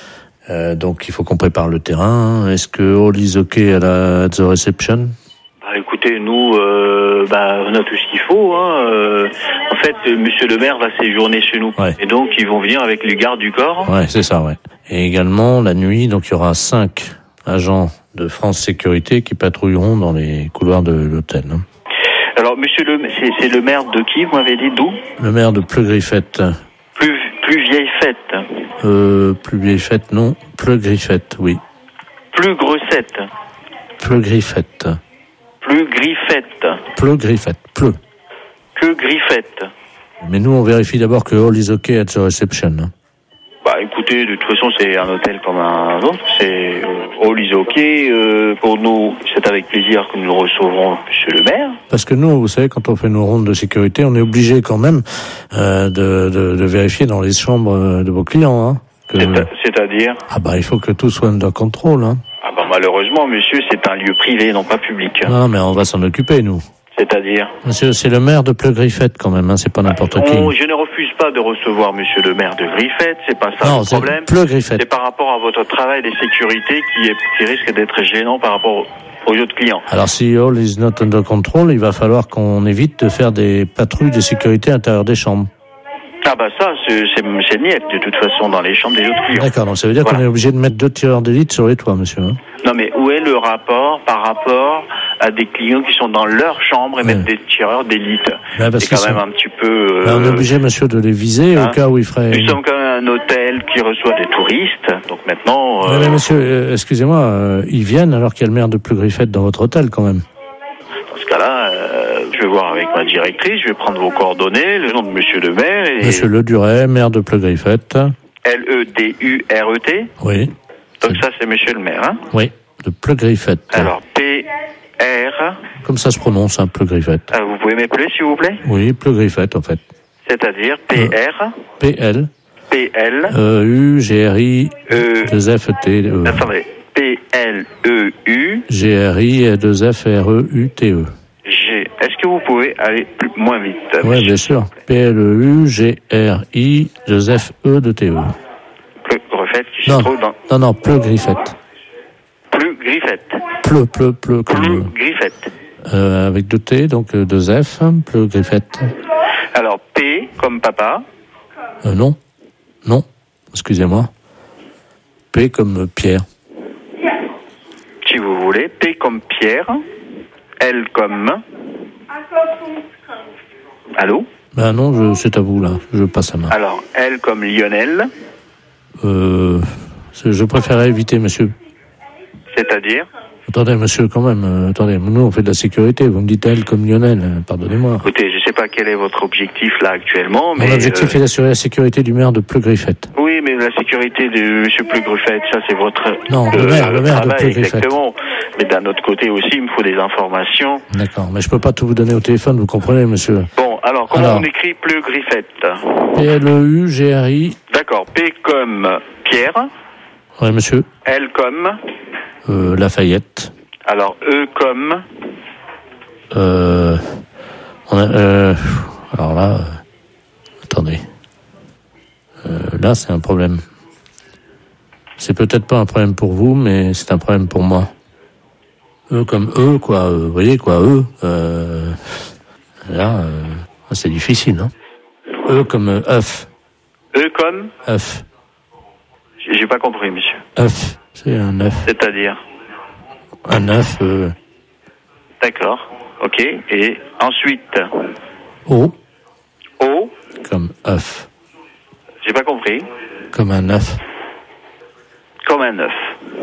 Euh, donc il faut qu'on prépare le terrain. Est-ce que all is OK à la at the reception? Bah, écoutez, nous, euh, bah, on a tout ce qu'il faut. Hein. Euh, en fait, euh, monsieur le maire va séjourner chez nous. Ouais. Et donc, ils vont venir avec les gardes du corps. Ouais, c'est ça, ouais. Et également, la nuit, donc il y aura cinq agents de France Sécurité qui patrouilleront dans les couloirs de l'hôtel. Hein. Alors, monsieur le, c'est, c'est le maire de qui, vous m'avez dit, d'où? Le maire de Pleu-Griffette. Plus, plus vieille fête. Euh, plus vieille fête, non. Pleu-Griffette, oui. Plus grossette. Pleu-Griffette. Plus griffette. Pleu-Griffette. Pleu. Que griffette. Mais nous, on vérifie d'abord que all is OK at the reception. Hein. Bah écoutez, de toute façon c'est un hôtel comme un autre, c'est euh, all is ok. Euh, pour nous, c'est avec plaisir que nous recevrons monsieur le maire. Parce que nous, vous savez, quand on fait nos rondes de sécurité, on est obligé quand même euh, de, de, de vérifier dans les chambres de vos clients. Hein, que... C'est à, c'est-à-dire Ah bah il faut que tout soit under control. Hein. Ah bah malheureusement, monsieur, c'est un lieu privé, non pas public. Non, mais on va s'en occuper, nous. C'est-à-dire Monsieur, c'est le maire de Pleu-Griffette quand même, hein, c'est pas n'importe on, qui. Je ne refuse pas de recevoir monsieur le maire de Griffette, c'est pas ça non, le c'est problème. Pleu-Griffette. C'est par rapport à votre travail de sécurité qui, est, qui risque d'être gênant par rapport aux autres clients. Alors si all is not under control, il va falloir qu'on évite de faire des patrouilles de sécurité à l'intérieur des chambres. Ah bah ça, c'est, c'est, c'est niette de toute façon dans les chambres des autres clients. D'accord, donc ça veut dire voilà. qu'on est obligé de mettre deux tireurs d'élite sur les toits, monsieur. Hein. Non mais où est le rapport par rapport à des clients qui sont dans leur chambre et ouais. mettre des tireurs d'élite? Bah c'est quand sont... même un petit peu... Euh... Bah on est obligé, monsieur, de les viser hein? Au cas où il ferait... Nous sommes quand même un hôtel qui reçoit des touristes, donc maintenant... Euh... Ouais, mais monsieur, euh, excusez-moi, euh, ils viennent alors qu'il y a le maire de Pleu-Griffette dans votre hôtel quand même. Dans ce cas-là, euh, je vais voir avec ma directrice, je vais prendre vos coordonnées, le nom de monsieur le maire et... Monsieur Le Duret, maire de Pleu-Griffette. L E D U R E T. Oui. Donc ça, c'est monsieur le maire, hein? Oui, de Pleu-Griffette. Alors, P R... Comme ça se prononce, hein, Pleu-Griffette. Ah, vous pouvez m'appeler, s'il vous plaît? Oui, Pleu-Griffette, en fait. C'est-à-dire P R... P L... P L... E U G R I... E... deux F T E. Attendez. P L E U... G R I et deux F R E U T E. G... Est-ce que vous pouvez aller plus, moins vite? Oui, bien sûr. P L E U G R I deux F E de T E. Pleu-Griffette, qui non, se trouve dans... Non, non, Pleu-Griffette. Pleu-Griffette. Pleu, pleu, pleu. Comme... Pleu-Griffette. Euh, avec deux T, donc euh, deux F, Pleu-Griffette. Alors, P comme papa. Euh, non. Non. Excusez-moi. P comme Pierre. Si vous voulez. P comme Pierre. L comme... Allô? Ben non, je, c'est à vous, là. Je passe la main. Alors, L comme Lionel. Euh... Je préférerais éviter, monsieur. C'est-à-dire? Attendez, monsieur, quand même. Euh, attendez, nous, on fait de la sécurité. Vous me dites elle comme Lionel. Euh, pardonnez-moi. Écoutez, je ne sais pas quel est votre objectif, là, actuellement, mais... Mon objectif euh... est d'assurer la sécurité du maire de Pleu-Griffette. Oui, mais la sécurité de M. Pleu-Griffette, ça, c'est votre... Non, euh, le maire, le maire travail, de Pleu-Griffette. Exactement. Mais d'un autre côté aussi, il me faut des informations. D'accord, mais je peux pas tout vous donner au téléphone, vous comprenez, monsieur. Bon, alors, comment alors, on écrit Pleu-Griffette? P L E U G R I. D'accord, P comme Pierre. Oui, monsieur. L comme... Euh, Lafayette. Alors, E comme... Euh... On a, euh alors là... Euh, attendez. Euh, là, c'est un problème. C'est peut-être pas un problème pour vous, mais c'est un problème pour moi. E comme E, quoi. Vous voyez, quoi, E. Euh, là, euh, c'est difficile, hein. E comme euh, œuf. E comme œuf. J'ai pas compris, monsieur. œuf. C'est un œuf. C'est-à-dire un œuf. Euh... D'accord. Ok. Et ensuite O. O. Comme œuf. J'ai pas compris. Comme un œuf. Comme un œuf.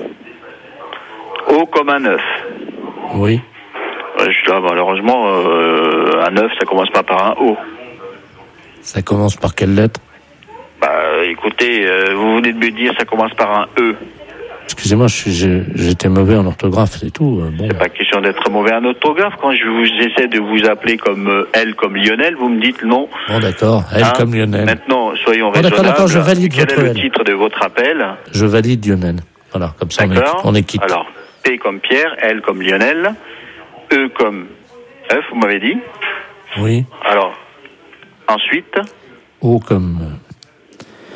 O comme un œuf. Oui. Je dois, malheureusement, euh, un œuf, ça commence pas par un O. Ça commence par quelle lettre? Bah, écoutez, euh, vous venez de me dire ça commence par un E. Excusez-moi, je suis- j'ai- j'étais mauvais en orthographe, c'est tout. euh, Bon. C'est pas question d'être mauvais en orthographe. Quand je vous essaie de vous appeler comme euh, elle, comme Lionel, vous me dites non. Bon, d'accord. Elle Hein comme Lionel. Maintenant, soyons Bon, d'accord, raisonnables. d'accord, je valide Quel votre est le elle. titre de votre appel? Je valide Lionel. Voilà, comme ça on est, D'accord. on est quitte. Alors, P comme Pierre, L comme Lionel, E comme F, vous m'avez dit. Oui. Alors, ensuite, O comme